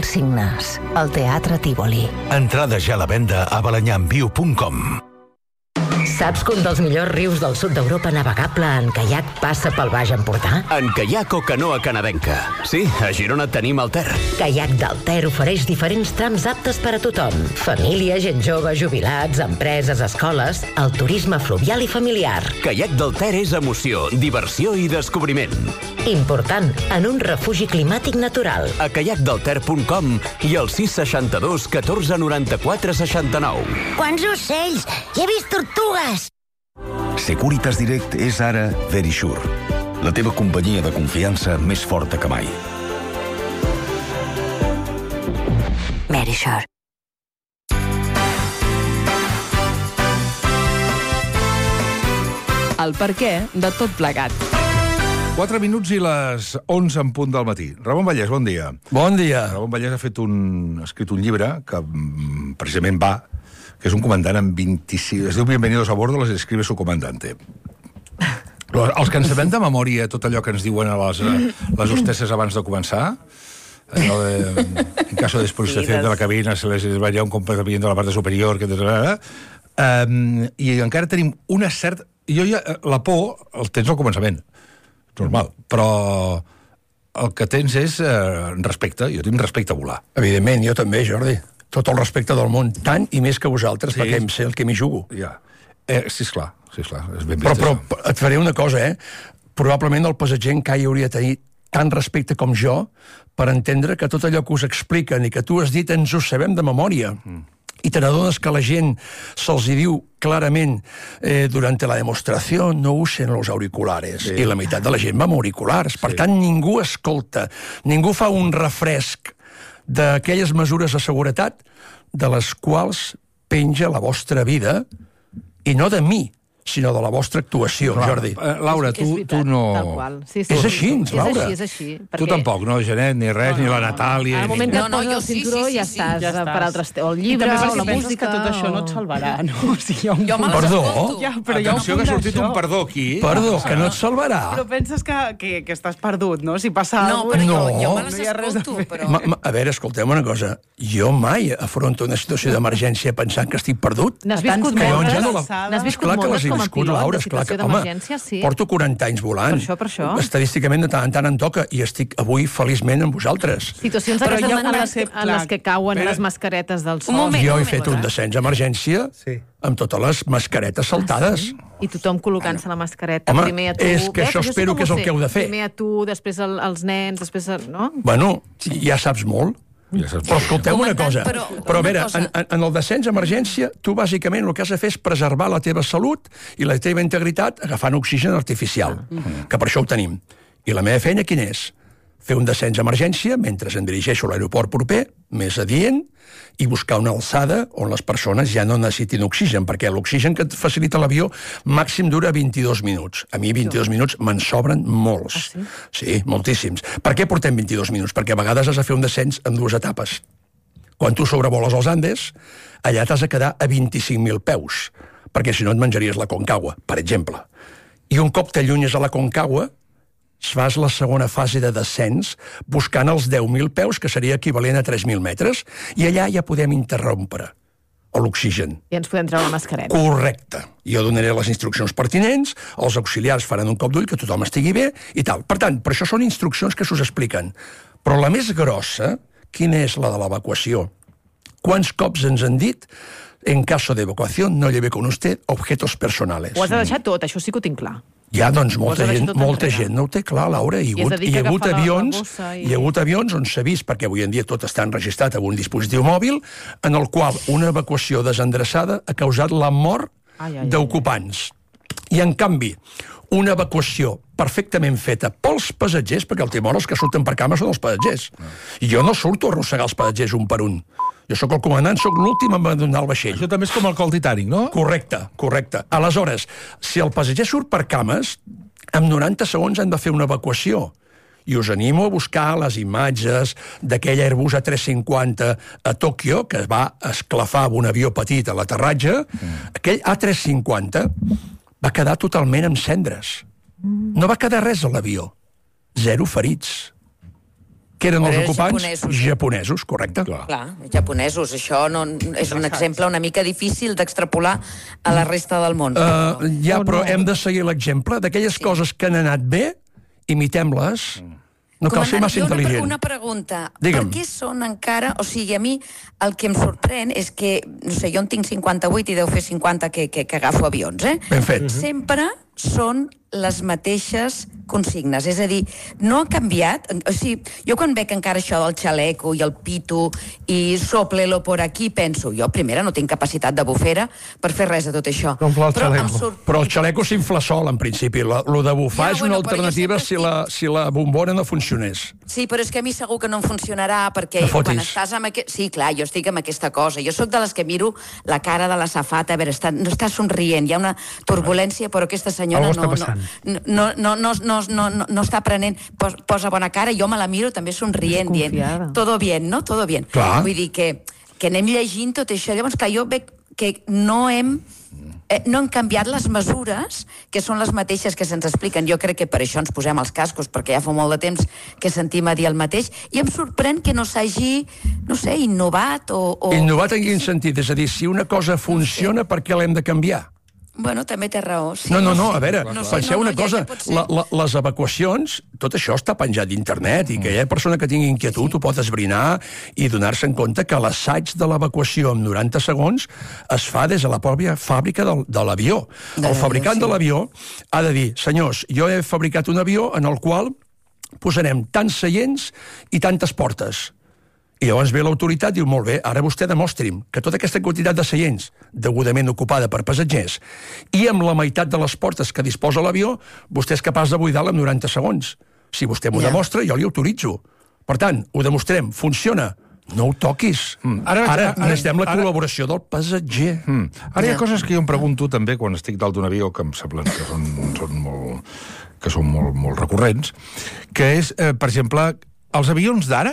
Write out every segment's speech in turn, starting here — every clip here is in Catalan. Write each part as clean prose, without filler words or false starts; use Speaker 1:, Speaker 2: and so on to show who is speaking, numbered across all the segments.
Speaker 1: Els signes, al Teatre Tívoli.
Speaker 2: Entrades ja a la venda a balenyamviu.com.
Speaker 3: Saps que un dels millors rius del sud d'Europa navegable en caiac passa pel Baix Empordà?
Speaker 4: En caiac o canoa canadenca. Sí, a Girona tenim el Ter.
Speaker 3: Caiac del Ter ofereix diferents trams aptes per a tothom. Família, gent jove, jubilats, empreses, escoles, el turisme fluvial i familiar.
Speaker 4: Caiac del Ter és emoció, diversió i descobriment.
Speaker 3: Important, en un refugi climàtic natural.
Speaker 4: A caiacdelter.com i al 662 14 94 69.
Speaker 5: Quants ocells! Hi he vist tortugues!
Speaker 6: Securitas Direct és ara Verisure, la teva companyia de confiança més forta que mai.
Speaker 5: Verisure.
Speaker 7: El perquè de tot plegat.
Speaker 8: 4 minuts i les 11 en punt del matí. Ramon Vallès, bon dia.
Speaker 9: Bon dia.
Speaker 8: Ramon Vallès ha escrit un llibre que precisament que és un comandant amb 25... Es diu Bienvenidos a bordo, les escribe su comandante. Els que ens sabem de memòria tot allò que ens diuen a les hostesses abans de començar, allò de, en caso de expulsación de la cabina se les desvaría un comportamiento de la parte superior, i encara tenim una certa... La por el tens al començament, normal, però el que tens és respecte. Jo tinc respecte a volar.
Speaker 9: Evidentment, jo també, Jordi. Tot el respecte del món, tant i més que vosaltres, sí, perquè em sé el que m'hi jugo.
Speaker 8: Ja. Sí, esclar, és ben vist.
Speaker 9: Però et faré una cosa, Probablement el passatger encara hauria de tenir tant respecte com jo per entendre que tot allò que us expliquen i que tu has dit ens ho sabem de memòria. I te n'adones que la gent se'ls diu clarament durante la demostració no usen los auriculares. Sí. I la meitat de la gent va amb auriculars. Per tant, ningú escolta, ningú fa un refresc d'aquelles mesures de seguretat de les quals penja la vostra vida, i no de mi, sinó de la vostra actuació, Jordi.
Speaker 8: Laura, tu no...
Speaker 9: És així, Laura.
Speaker 10: És així.
Speaker 8: Tu tampoc, no, Janet, ni res, ni la Natàlia...
Speaker 10: Al moment que et poses el cinturó ja estàs per altres... O el llibre, o la música...
Speaker 7: que tot això no et salvarà, no?
Speaker 9: Perdó?
Speaker 8: Atenció, que ha sortit un perdó aquí.
Speaker 9: Perdó, que no et salvarà.
Speaker 7: Però penses que estàs perdut, no? Si passa
Speaker 10: alguna cosa...
Speaker 7: No,
Speaker 10: jo me les escolto, però...
Speaker 9: A veure, escolteu una cosa. Jo mai afronto una situació d'emergència pensant que estic perdut.
Speaker 10: N'has viscut moltes? N'has viscut moltes com a pilot de situació d'emergència? Sí.
Speaker 9: Porto 40 anys volant.
Speaker 10: Per això.
Speaker 9: Estadísticament de tant en tant em toca i estic avui feliçment amb vosaltres.
Speaker 10: Situacions en les que cauen les mascaretes del sol.
Speaker 9: Jo he fet un descens d'emergència amb totes les mascaretes saltades.
Speaker 10: I tothom col·locant-se la mascareta.
Speaker 9: Home,
Speaker 10: primer a tu.
Speaker 9: És que això espero que és el que heu de fer.
Speaker 10: Primer a tu, després als nens, després... No?
Speaker 9: Bueno, ja saps molt. Però escolteu una cosa, però a veure, en el descens d'emergència, tu bàsicament el que has de fer és preservar la teva salut i la teva integritat agafant oxigen artificial, que per això ho tenim. I la meva feina quina és? Fer un descens d'emergència mentre em dirigeixo a l'aeroport proper, més adient, i buscar una alçada on les persones ja no necessitin oxigen, perquè l'oxigen que et facilita l'avió màxim dura 22 minuts. A mi 22 minuts me'n sobren molts. Sí, moltíssims. Per què portem 22 minuts? Perquè a vegades has de fer un descens en 2 etapes. Quan tu sobrevoles els Andes, allà t'has de quedar a 25.000 peus, perquè si no et menjaries la Concagua, per exemple. I un cop t'allunyes a la Concagua, fas la segona fase de descens buscant els 10.000 peus, que seria equivalent a 3.000 metres, i allà ja podem interrompre l'oxigen.
Speaker 10: I ens podem treure la mascareta.
Speaker 9: Correcte. Jo donaré les instruccions pertinents, els auxiliars faran un cop d'ull, que tothom estigui bé, i tal. Per tant, per això són instruccions que s'us expliquen. Però la més grossa, quina és la de l'evacuació? Quants cops ens han dit en caso de evacuación no lleve con usted objetos personales?
Speaker 10: Ho has de deixar tot, això sí que ho tinc clar.
Speaker 9: Ja, doncs molta gent no ho té clar, Laura. Hi ha hagut avions on s'ha vist, perquè avui en dia tot està enregistrat amb un dispositiu mòbil, en el qual una evacuació desendreçada ha causat la mort d'ocupants. I, en canvi, una evacuació perfectament feta pels passatgers, perquè el timor els que surten per cama són els passatgers. I jo no surto a arrossegar els passatgers un per un. Jo sóc el comandant, sóc l'últim a abandonar el vaixell.
Speaker 8: Això també és com el col Titanic, no?
Speaker 9: Correcte. Aleshores, si el passager surt per cames, en 90 segons han de fer una evacuació. I us animo a buscar les imatges d'aquell Airbus A350 a Tòquio, que es va esclafar amb un avió petit a l'aterratge. Aquell A350 va quedar totalment en cendres. No va quedar res a l'avió. 0 ferits. que eren els
Speaker 11: Però
Speaker 9: ocupants japonesos, correcte.
Speaker 11: Clar, japonesos. Això no, és un exemple una mica difícil d'extrapolar a la resta del món.
Speaker 9: Però hem de seguir l'exemple d'aquelles coses que han anat bé, imitem-les. No cal ser massa intel·ligent.
Speaker 11: Una pregunta.
Speaker 9: Digue'm.
Speaker 11: Per què són encara... O sigui, a mi el que em sorprèn és que, no sé, jo en tinc 58 i deu fer 50 que agafo avions,
Speaker 9: Ben fet.
Speaker 11: Sempre són les mateixes consignes. És a dir, no ha canviat. O sigui, jo quan veig encara això del xaleco i el pito i soplelo por aquí, penso, jo, primera, no tinc capacitat de bufera per fer res de tot això.
Speaker 9: Però el xaleco s'infla sol, en principi. Lo de bufar és una alternativa si la bombona no funcionés.
Speaker 11: Sí, però és que a mi segur que no em funcionarà perquè quan estàs amb aquest... Sí, clar, jo estic amb aquesta cosa. Jo sóc de les que miro la cara de la safata, a veure, no està somrient, hi ha una turbulència, però aquesta senyora no està prenent, posa bona cara, jo me la miro també somrient, dient, todo bien, no? Todo bien.
Speaker 9: Clar.
Speaker 11: Vull dir que anem llegint tot això. Llavors, clar, jo veig que no hem canviat les mesures, que són les mateixes que se'ns expliquen. Jo crec que per això ens posem els cascos, perquè ja fa molt de temps que sentim a dir el mateix, i em sorprèn que no s'hagi, no sé, innovat o...
Speaker 9: Innovat en quin sentit? És a dir, si una cosa funciona, per què l'hem de canviar?
Speaker 11: Bueno, també té raó. Sí,
Speaker 9: no, a veure, penseu una cosa, les evacuacions, tot això està penjat d'internet i que aquella persona que tingui inquietud ho pot esbrinar i donar-se en compte que l'assaig de l'evacuació en 90 segons es fa des de la pròpia fàbrica de l'avió. El fabricant de l'avió ha de dir, senyors, jo he fabricat un avió en el qual posarem tants seients i tantes portes. I llavors ve l'autoritat i diu, molt bé, ara vostè demostri'm que tota aquesta quantitat de seients degudament ocupada per passatgers i amb la meitat de les portes que disposa l'avió, vostè és capaç de buidar-la en 90 segons. Si vostè m'ho demostra, jo li autoritzo. Per tant, ho demostrem, funciona. No ho toquis. Ara necessitem la col·laboració del passatger.
Speaker 8: Ara hi ha coses que jo em pregunto també quan estic dalt d'un avió que em semblen que són molt recurrents, que és, per exemple, els avions d'ara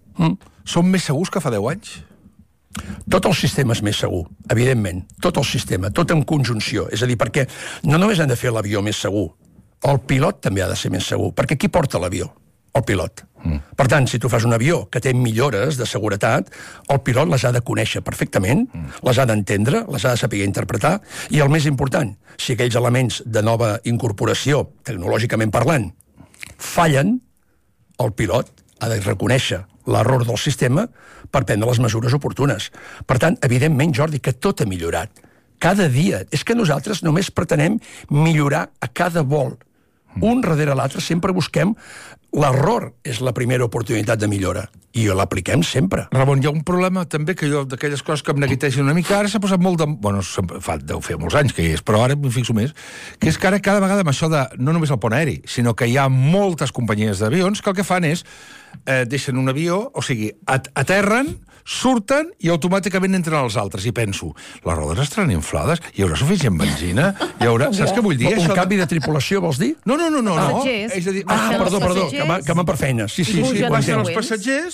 Speaker 8: són més segurs que fa 10 anys?
Speaker 9: Tot el sistema és més segur, evidentment. Tot el sistema, tot en conjunció. És a dir, perquè no només han de fer l'avió més segur, el pilot també ha de ser més segur. Perquè qui porta l'avió? El pilot. Per tant, si tu fas un avió que té millores de seguretat, el pilot les ha de conèixer perfectament, les ha d'entendre, les ha de saber interpretar, i el més important, si aquells elements de nova incorporació, tecnològicament parlant, fallen, el pilot ha de reconèixer l'error del sistema per prendre les mesures oportunes. Per tant, evidentment, Jordi, que tot ha millorat. Cada dia. És que nosaltres només pretenem millorar a cada vol. Un darrere l'altre sempre busquem l'error és la primera oportunitat de millora. I l'apliquem sempre.
Speaker 8: Ramon, hi ha un problema també que jo, d'aquelles coses que em neguiteixen una mica, ara s'ha posat molt de... Bueno, deu fer molts anys que hi és, però ara m'hi fixo més, que és que ara cada vegada amb això de, no només el pont aeri, sinó que hi ha moltes companyies d'avions que el que fan és deixen un avió, o sigui, aterren, surten i automàticament entren els altres. I penso, les rodes estaran inflades? Hi haurà suficient benzina? Hi haurà... Saps què vull dir?
Speaker 9: Un canvi de tripulació, vols dir?
Speaker 8: No.
Speaker 9: És a dir, perdó, que van per feina. Sí.
Speaker 8: Baixen els passatgers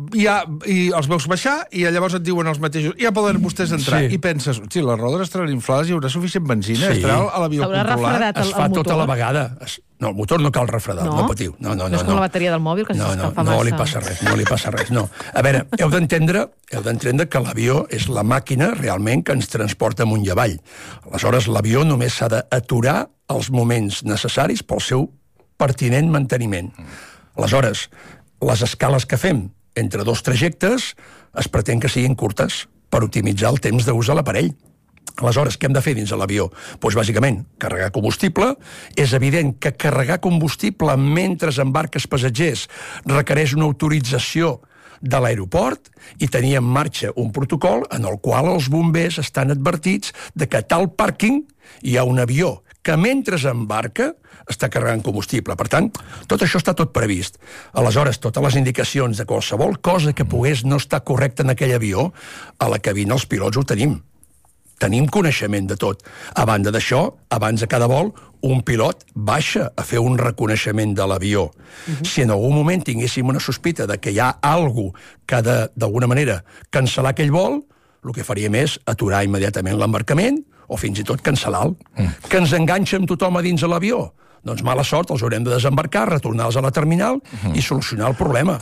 Speaker 8: i els veus baixar i llavors et diuen els mateixos ja poden vostès entrar. I penses, sí, les rodes estaran inflades, hi haurà suficient benzina, estarà a l'avió controlat.
Speaker 9: Es fa tota la vegada. No, el motor no cal refredar, no patiu. No
Speaker 10: és com la bateria del mòbil que s'escalfa massa.
Speaker 9: No li passa res, no. A veure, heu d'entendre que l'avió és la màquina realment que ens transporta amunt i avall. Aleshores, l'avió només s'ha d'aturar els moments necessaris pel seu pertinent manteniment. Aleshores, les escales que fem entre dos trajectes es pretén que siguin curtes per optimitzar el temps d'ús de l'aparell. Aleshores, què hem de fer dins de l'avió? Doncs, bàsicament, carregar combustible. És evident que carregar combustible mentre embarques passatgers requereix una autorització de l'aeroport i tenir en marxa un protocol en el qual els bombers estan advertits de que a tal pàrquing hi ha un avió que mentre embarca està carregant combustible. Per tant, tot això està tot previst. Aleshores, totes les indicacions de qualsevol cosa que pogués no estar correcta en aquell avió, a la cabina els pilots ho tenim. Tenim coneixement de tot. A banda d'això, abans de cada vol, un pilot baixa a fer un reconeixement de l'avió. Si en algun moment tinguéssim una sospita de que hi ha alguna cosa que ha d'alguna manera cancel·lar aquell vol, el que faríem és aturar immediatament l'embarcament o fins i tot cancel·lar-lo. Que ens enganxa amb tothom a dins de l'avió? doncs mala sort, els haurem de desembarcar, retornar-los a la terminal i solucionar el problema.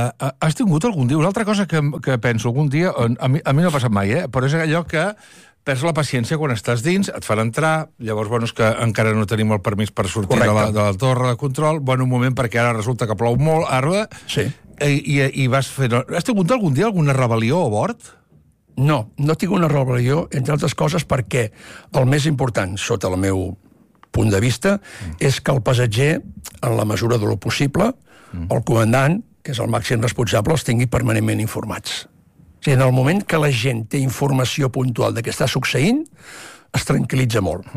Speaker 8: Has tingut algun dia... Una altra cosa que penso algun dia, a mi no ha passat mai, però és allò que perds la paciència quan estàs dins, et fan entrar, llavors, bueno, és que encara no tenim el permís per sortir de la torre de control, bueno, un moment, perquè ara resulta que plou molt, ara...
Speaker 9: Sí.
Speaker 8: I vas fer... Has tingut algun dia alguna rebel·lió a bord?
Speaker 9: No, no tinc una rebel·lió, entre altres coses, perquè el més important, sota el meu punt de vista, és que el passatger, en la mesura de lo possible, el comandant, que és el màxim responsable, els tingui permanentment informats. O sigui, en el moment que la gent té informació puntual de què està succeint, es tranquil·litza molt.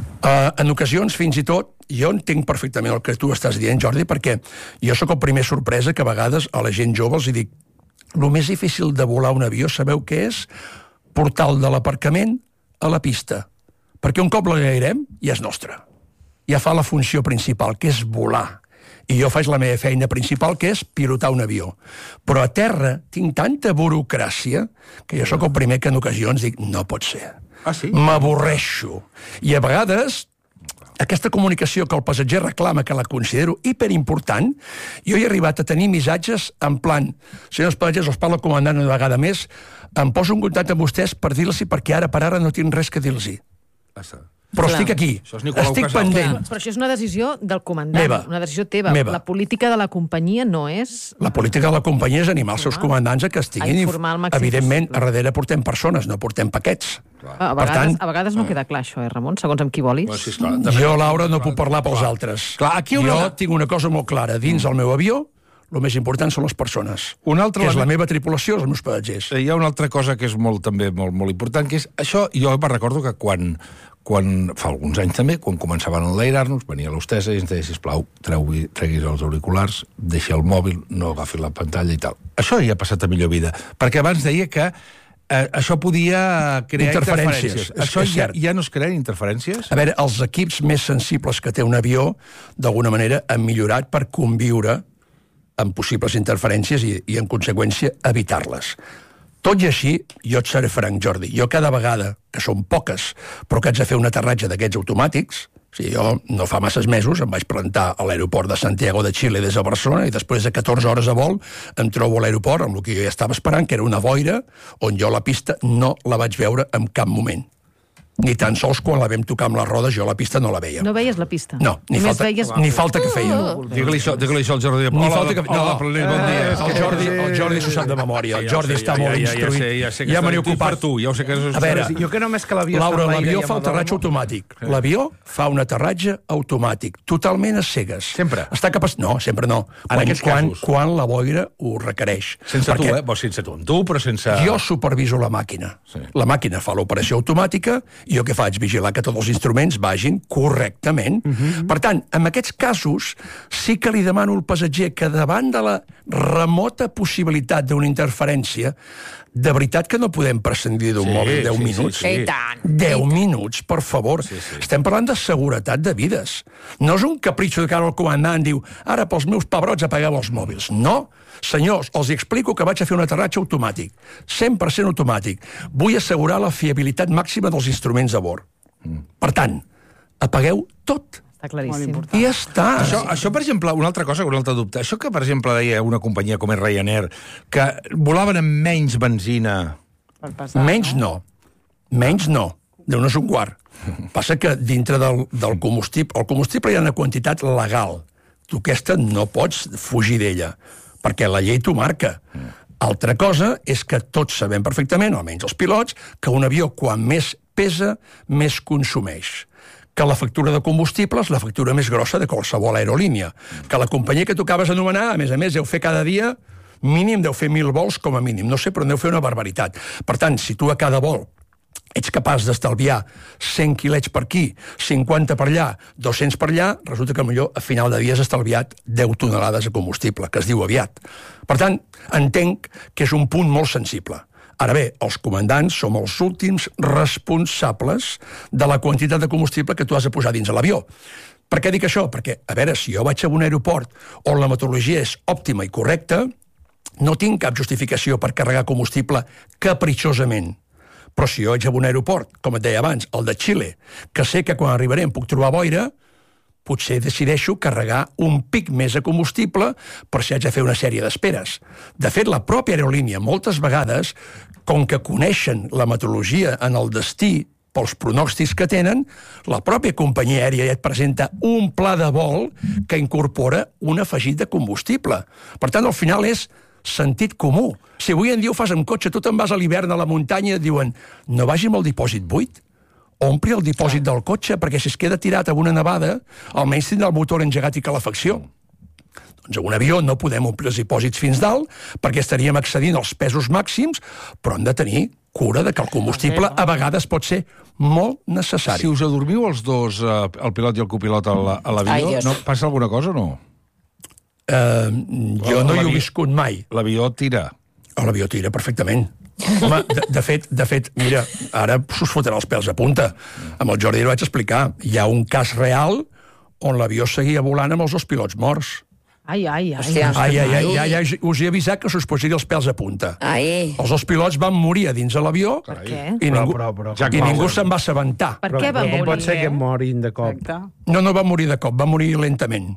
Speaker 9: En ocasions, fins i tot, jo entenc perfectament el que tu estàs dient, Jordi, perquè jo sóc el primer sorpresa que a vegades a la gent jove els dic el més difícil de volar un avió, sabeu què és? Portar-lo de l'aparcament a la pista. Perquè un cop l'agairem, ja és nostre. Ja fa la funció principal, que és volar. I jo faig la meva feina principal, que és pilotar un avió. Però a terra tinc tanta burocràcia que jo sóc el primer que en ocasions dic no pot ser.
Speaker 8: Sí?
Speaker 9: M'avorreixo. I a vegades aquesta comunicació que el passatger reclama, que la considero hiperimportant, jo he arribat a tenir missatges en plan, senyors passatgers, els parla el comandant una vegada més, em poso en contacte amb vostès per dir-los perquè ara per ara no tinc res que dir-los. Però estic aquí, estic pendent.
Speaker 10: Però això és una decisió del comandant, una decisió teva. La política de la companyia no és...
Speaker 9: La política de la companyia és animar els seus comandants a que estiguin... Evidentment, a darrere portem persones, no portem paquets.
Speaker 10: A vegades no queda clar això, Ramon, segons amb qui volis.
Speaker 9: Jo, Laura, no puc parlar pels altres. Jo tinc una cosa molt clara. Dins el meu avió, el més important són les persones. Que és la meva tripulació, els meus passatgers.
Speaker 8: Hi ha una altra cosa que és també molt important, que és això, jo me'n recordo que quan fa alguns anys també, quan començaven a enlairar-nos, venia l'hostessa i ens deia, sisplau, treguis els auriculars, deixi el mòbil, no agafi la pantalla i tal. Això ja ha passat a millor vida, perquè abans deia que això podia crear interferències. Això ja no es creen interferències?
Speaker 9: A veure, els equips més sensibles que té un avió, d'alguna manera, han millorat per conviure amb possibles interferències i en conseqüència, evitar-les. Tot i així, jo et seré franc, Jordi, jo cada vegada, que són poques, però que haig de fer un aterratge d'aquests automàtics, o sigui, jo no fa masses mesos em vaig plantar a l'aeroport de Santiago de Chile des de Barcelona i després de 14 hores de vol em trobo a l'aeroport amb el que jo ja estava esperant, que era una boira on jo la pista no la vaig veure en cap moment. Ni tan sols quan la vam tocar amb les rodes jo la pista no la veia.
Speaker 10: No veies la pista?
Speaker 9: No, ni falta que feia.
Speaker 8: Digue-li això al Jordi.
Speaker 9: Ni falta que feia. No, el Jordi s'ho sap de memòria. El Jordi està molt instruït. Ja me n'he ocupat.
Speaker 8: A
Speaker 9: veure,
Speaker 7: jo que només que l'avió...
Speaker 9: Laura, l'avió fa aterratge automàtic. L'avió fa un aterratge automàtic, totalment a cegues.
Speaker 8: Sempre?
Speaker 9: No, sempre no. Quan la boira ho requereix.
Speaker 8: Sense tu, sense tu. Amb tu, però sense...
Speaker 9: Jo superviso la màquina. La màquina fa l'operació automàtica i jo què faig? Vigilar que tots els instruments vagin correctament. Per tant, en aquests casos, sí que li demano al passatger que davant de la remota possibilitat d'una interferència, de veritat que no podem prescindir d'un mòbil 10 minuts. 10 minuts, per favor. Estem parlant de seguretat de vides. No és un capritxo de cara al comandant, diu, ara pels meus pebrots apagueu els mòbils. No, senyors, els explico que vaig a fer un aterratge automàtic, 100% automàtic. Vull assegurar la fiabilitat màxima dels instruments a bord. Per tant, apagueu tot.
Speaker 10: Està claríssim.
Speaker 9: I ja està.
Speaker 8: Això, per exemple, una altra cosa, un altre dubte. Això que, per exemple, deia una companyia com és Ryanair, que volaven amb menys benzina...
Speaker 9: Menys no. Déu no és un quart. Passa que dintre del combustible... El combustible hi ha una quantitat legal. Tu aquesta no pots fugir d'ella, perquè la llei t'ho marca. Altra cosa és que tots sabem perfectament, almenys els pilots, que un avió, quan més pesa, més consumeix. Que la factura de combustible és la factura més grossa de qualsevol aerolínia. Que la companyia que tu acabes d'anomenar, a més, deu fer cada dia, mínim deu fer 1.000 vols com a mínim. No sé, però deu fer una barbaritat. Per tant, si tu a cada vol ets capaç d'estalviar 100 quilets per aquí, 50 per allà, 200 per allà, resulta que potser a final de dia has estalviat 10 tonelades de combustible, que es diu aviat. Per tant, entenc que és un punt molt sensible. Ara bé, els comandants som els últims responsables de la quantitat de combustible que tu has de posar dins de l'avió. Per què dic això? Perquè, a veure, si jo vaig a un aeroport on la meteorologia és òptima i correcta, no tinc cap justificació per carregar combustible capritxosament. Però si jo vaig a un aeroport, com et deia abans, el de Xile, que sé que quan arribaré em puc trobar boira, potser decideixo carregar un pic més de combustible per si haig de fer una sèrie d'esperes. De fet, la pròpia aerolínia, moltes vegades, com que coneixen la meteorologia en el destí pels pronòstics que tenen, la pròpia companyia aèria ja et presenta un pla de vol que incorpora un afegit de combustible. Per tant, al final és sentit comú. Si avui en dia ho fas amb cotxe, tu te'n vas a l'hivern a la muntanya i et diuen no vagi amb el dipòsit buit, ompli el dipòsit del cotxe, perquè si es queda tirat amb una nevada, almenys tindrà el motor engegat i calefacció. Doncs a un avió no podem omplir els dipòsits fins dalt, perquè estaríem excedint els pesos màxims, però hem de tenir cura de que el combustible a vegades pot ser molt necessari.
Speaker 8: Si us adormiu els dos, el pilot i el copilot a l'avió, no passa alguna cosa o no?
Speaker 9: Jo no hi he viscut mai.
Speaker 8: L'avió tira?
Speaker 9: L'avió tira perfectament. Home, de fet, mira, ara us fotrà els pèls a punta. Amb el Jordi ho vaig explicar. Hi ha un cas real on l'avió seguia volant amb els dos pilots morts.
Speaker 10: Ai.
Speaker 9: Us he avisat que us posaria els pèls a punta. Els dos pilots van morir a dins de l'avió i ningú se'n va assabentar.
Speaker 10: Per què van morir?
Speaker 12: Pot ser que morin de cop.
Speaker 9: No va morir de cop, va morir lentament.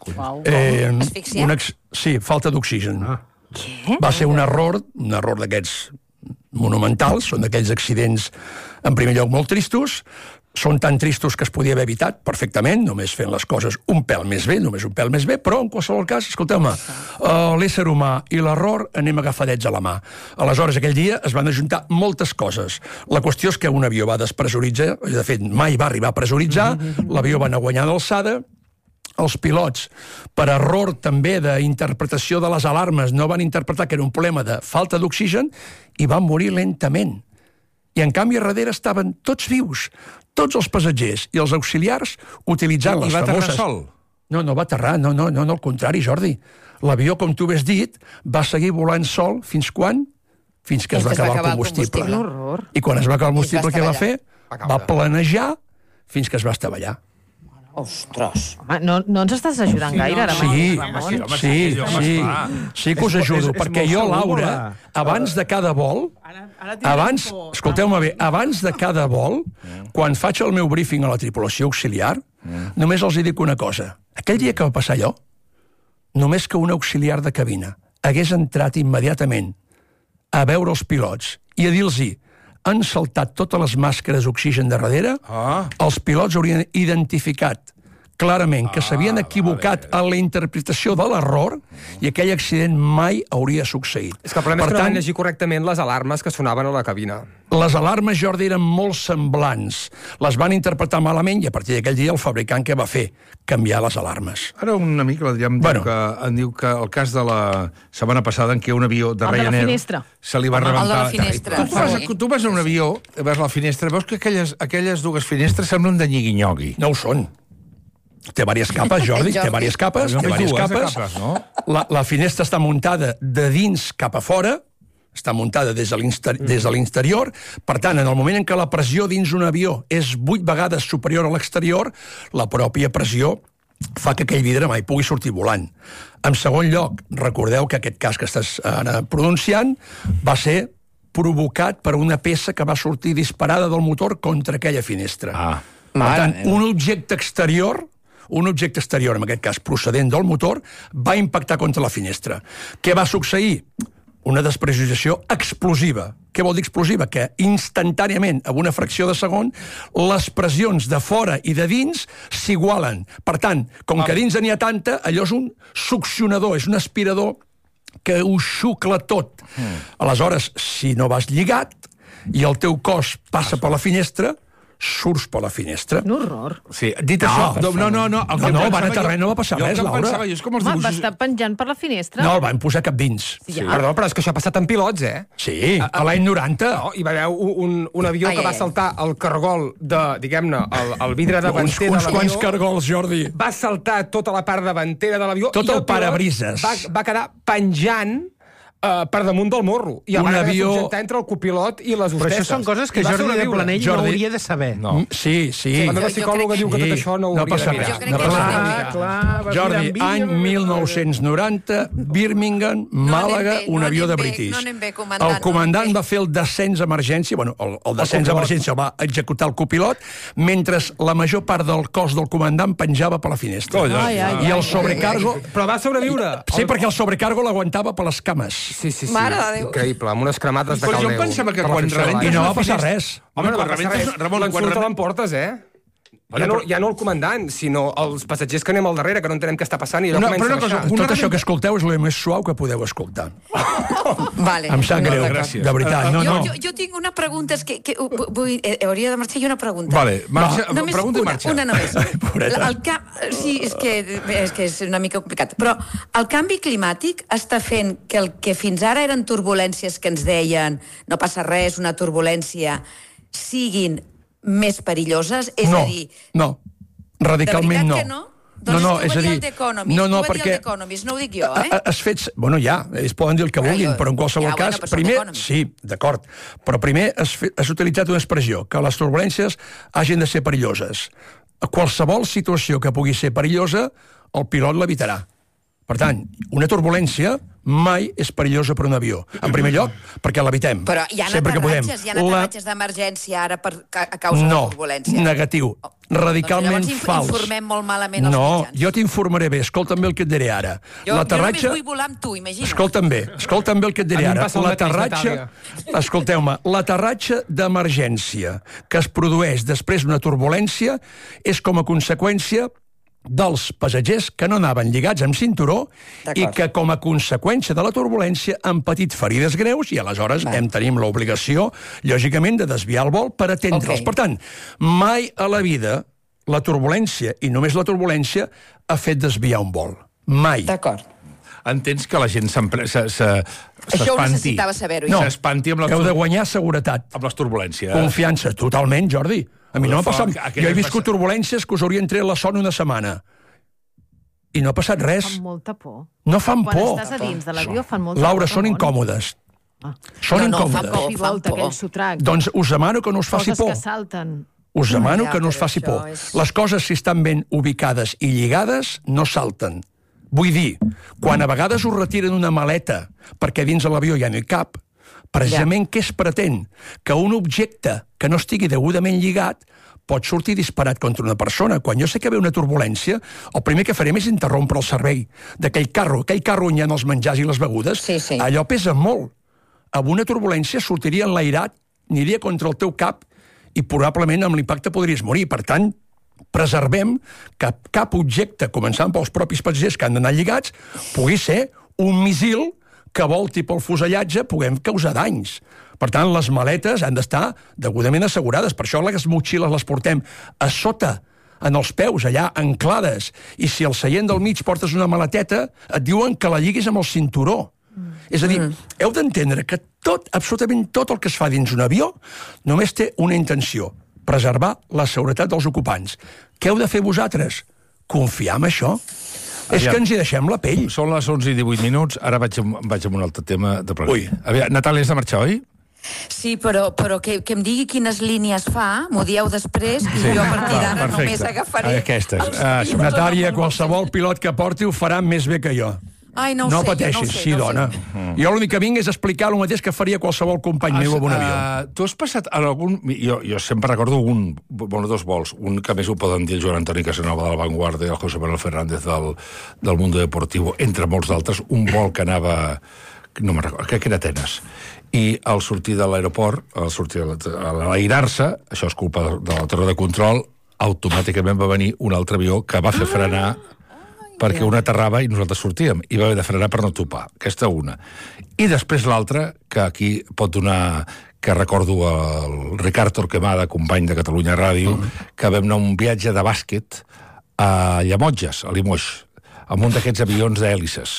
Speaker 11: Asfíxia?
Speaker 9: Sí, falta d'oxigen.
Speaker 10: Què?
Speaker 9: Va ser un error d'aquests monumentals, són d'aquells accidents, en primer lloc, molt tristos, són tan tristos que es podia haver evitat perfectament, només fent les coses un pèl més bé, però en qualsevol cas, escolteu-me, l'ésser humà i l'error anem agafadets a la mà. Aleshores, aquell dia es van ajuntar moltes coses. La qüestió és que un avió va despressuritzar, de fet, mai va arribar a pressuritzar, l'avió va anar guanyant d'alçada, els pilots, per error també d'interpretació de les alarmes, no van interpretar que era un problema de falta d'oxigen i van morir lentament. I en canvi a darrere estaven tots vius, tots els passatgers i els auxiliars utilitzant les famoses...
Speaker 8: I va aterrar sol?
Speaker 9: No va aterrar, no, al contrari, Jordi. L'avió, com tu has dit, va seguir volant sol fins quan? Fins que es va acabar el combustible. I quan es va acabar el combustible, què va fer? Va planejar fins que es va estavellar.
Speaker 11: Ostres.
Speaker 10: Home, no ens estàs ajudant gaire, ara, Ramon?
Speaker 9: Sí que us ajudo, perquè jo, Laura, abans de cada vol, escolteu-me bé, abans de cada vol, quan faig el meu briefing a la tripulació auxiliar, només els dic una cosa. Aquell dia que va passar allò, només que un auxiliar de cabina hagués entrat immediatament a veure els pilots i a dir-los han saltat totes les màscares d'oxigen de darrere, els pilots haurien identificat clarament que s'havien equivocat en la interpretació de l'error i aquell accident mai hauria succeït.
Speaker 12: És que el problema és que no van llegir correctament les alarmes que sonaven a la cabina.
Speaker 9: Les alarmes, Jordi, eren molt semblants. Les van interpretar malament i a partir d'aquell dia el fabricant què va fer? Canviar les alarmes.
Speaker 8: Ara un amic, l'Adrià, em diu que el cas de la setmana passada en què un avió de Ryanair se li va rebentar...
Speaker 11: El de la finestra.
Speaker 8: Tu vas a un avió, vas a la finestra, veus que aquelles dues finestres semblen de nyigui-nyogui.
Speaker 9: No ho són. Té diverses capes, Jordi, té diverses capes. La finestra està muntada de dins cap a fora, està muntada des de l'interior. Per tant, en el moment en què la pressió dins un avió és 8 vegades superior a l'exterior, la pròpia pressió fa que aquell vidre mai pugui sortir volant. En segon lloc, recordeu que aquest cas que estàs ara pronunciant va ser provocat per una peça que va sortir disparada del motor contra aquella finestra. Per tant, un objecte exterior, en aquest cas procedent del motor, va impactar contra la finestra. Què va succeir? Una despressurització explosiva. Què vol dir explosiva? Que instantàniament, en una fracció de segon, les pressions de fora i de dins s'igualen. Per tant, com que dins n'hi ha tanta, allò és un succionador, és un aspirador que ho xucla tot. Aleshores, si no vas lligat i el teu cos passa per la finestra, surts per la finestra.
Speaker 10: Un horror.
Speaker 8: Sí, dit això... No,
Speaker 9: van aterrar, no va passar res, Laura.
Speaker 10: Home, va estar penjant per la finestra.
Speaker 9: No, el van posar cap dins.
Speaker 12: Perdó, però és que això ha passat amb pilots, eh?
Speaker 9: Sí, a l'any 90.
Speaker 12: No, hi va haver un avió que va saltar el cargol de, diguem-ne, el vidre davanter de l'avió.
Speaker 9: Uns quants cargols, Jordi.
Speaker 12: Va saltar tota la part davantera de l'avió.
Speaker 9: Tot el parabrises.
Speaker 12: Va quedar penjant per damunt del morro. I a vegades subjectar entre el copilot i les hostesses.
Speaker 13: Però això són coses que Jordi de Planell no hauria de saber.
Speaker 9: Sí.
Speaker 12: La meva psicòloga diu que tot això no ho hauria de mirar.
Speaker 9: Jordi, any 1990, Birmingham, Màlaga, un avió de British. El comandant va fer el descens d'emergència, el descens d'emergència el va executar el copilot, mentre la major part del cos del comandant penjava per la finestra. I el sobrecargo...
Speaker 12: Però va sobreviure.
Speaker 9: Sí, perquè el sobrecargo l'aguantava per les cames.
Speaker 12: Sí. Increïble, amb unes cremades de caldeu.
Speaker 8: Però jo pensava que quan rebentes...
Speaker 9: I no va passar res.
Speaker 12: Home, no va passar res. L'ensultaven portes, Ja no el comandant, sinó els passatgers que anem al darrere, que no entenem què està passant i allò comença a baixar.
Speaker 9: Tot això que escolteu és el més suau que podeu escoltar. Em sap greu, de veritat.
Speaker 11: Jo tinc una pregunta, és que hauria de marxar i una pregunta.
Speaker 8: Vale, pregunta i marxa.
Speaker 11: Una només. Sí, és que és una mica complicat. Però el canvi climàtic està fent que el que fins ara eren turbulències que ens deien no passa res, una turbulència, siguin més perilloses? És a dir...
Speaker 9: No, radicalment no.
Speaker 11: De veritat que no? Doncs és tu va dir el d'Economist, no ho dic jo,
Speaker 9: Els fets, ells poden dir el que vulguin, però en qualsevol cas, primer, sí, d'acord, però primer has utilitzat una expressió, que les turbulències hagin de ser perilloses. A qualsevol situació que pugui ser perillosa, el pilot l'evitarà. Per tant, una turbulència mai és perillosa per un avió. En primer lloc, perquè l'evitem.
Speaker 11: Però hi ha aterratges d'emergència ara a causa de la turbulència.
Speaker 9: No, negatiu. Radicalment fals.
Speaker 11: Llavors informem molt malament els mitjans.
Speaker 9: Jo t'informaré bé. Escolta'm bé el que et diré ara.
Speaker 11: Jo només vull volar amb tu, imagina't.
Speaker 9: Escolta'm bé el que et diré ara. Escolteu-me, l'aterratge d'emergència que es produeix després d'una turbulència és com a conseqüència dels passatgers que no anaven lligats amb cinturó i que, com a conseqüència de la turbulència, han patit ferides greus i aleshores tenim l'obligació, lògicament, de desviar el vol per atendre'ls. Per tant, mai a la vida la turbulència, i només la turbulència, ha fet desviar un vol. Mai.
Speaker 11: D'acord.
Speaker 8: Entens que la gent s'espanti?
Speaker 11: Això ho necessitava saber-ho.
Speaker 9: No, heu de guanyar seguretat.
Speaker 8: Amb les turbulències.
Speaker 9: Confiança, totalment, Jordi. A mi no m'ha passat... Jo he viscut turbulències que us haurien tret la son una setmana. I no ha passat res.
Speaker 10: Fan molta por.
Speaker 9: No fan por.
Speaker 10: Quan estàs a dins de l'avió fan molta por.
Speaker 9: Laura, són incòmodes. Són incòmodes.
Speaker 10: Fan volta, aquell sotrac.
Speaker 9: Doncs us demano que no us faci por.
Speaker 10: Coses que salten.
Speaker 9: Us demano que no us faci por. Les coses, si estan ben ubicades i lligades, no salten. Vull dir, quan a vegades us retiren una maleta perquè dins de l'avió ja no hi cap, precisament què es pretén? Que un objecte que no estigui degudament lligat pot sortir disparat contra una persona. Quan jo sé que ve una turbulència, el primer que farem és interrompre el servei d'aquell carro on hi ha els menjars i les begudes. Allò pesa molt. Amb una turbulència sortiria enlairat, aniria contra el teu cap i probablement amb l'impacte podries morir. Per tant, preservem que cap objecte, començant pels propis passatgers que han d'anar lligats, pugui ser un missil que volti pel fusellatge, puguem causar danys. Per tant, les maletes han d'estar degudament assegurades. Per això les motxilles les portem a sota, en els peus, allà, anclades. I si al seient del mig portes una maleteta, et diuen que la lliguis amb el cinturó. És a dir, heu d'entendre que absolutament tot el que es fa dins un avió només té una intenció: preservar la seguretat dels ocupants. Què heu de fer vosaltres? Confiar en això? És que ens hi deixem la pell.
Speaker 8: Són les 11:18, ara vaig amb un altre tema de plegat. Natàlia, has de marxar, oi?
Speaker 11: Sí, però que em digui quines línies fa, m'ho dieu després, i jo a partir d'ara només agafaré...
Speaker 8: Aquestes.
Speaker 9: Natàlia, qualsevol pilot que porti ho farà més bé que jo.
Speaker 11: Ai,
Speaker 9: no pateixis, sí, dona. Jo l'únic que vinc és explicar el mateix que faria qualsevol company meu a un avió.
Speaker 8: Tu has passat en algun... Jo sempre recordo dos vols. Un que més ho poden dir el Joan Antoni Casanova de La Vanguardia i el José Manuel Fernández del Mundo Deportivo, entre molts d'altres, un vol que anava... No me'n recordo, crec que era Atenes. I al sortir de l'aeroport, a l'airar-se, això és culpa de la torre de control, automàticament va venir un altre avió que va fer frenar perquè un aterrava i nosaltres sortíem, i va haver de frenar per no topar. Aquesta una. I després l'altra, que aquí pot donar, que recordo el Ricard Torquemada, company de Catalunya Ràdio, que vam anar un viatge de bàsquet a Llemotges, a Limoges, amb un d'aquests avions d'hèlices.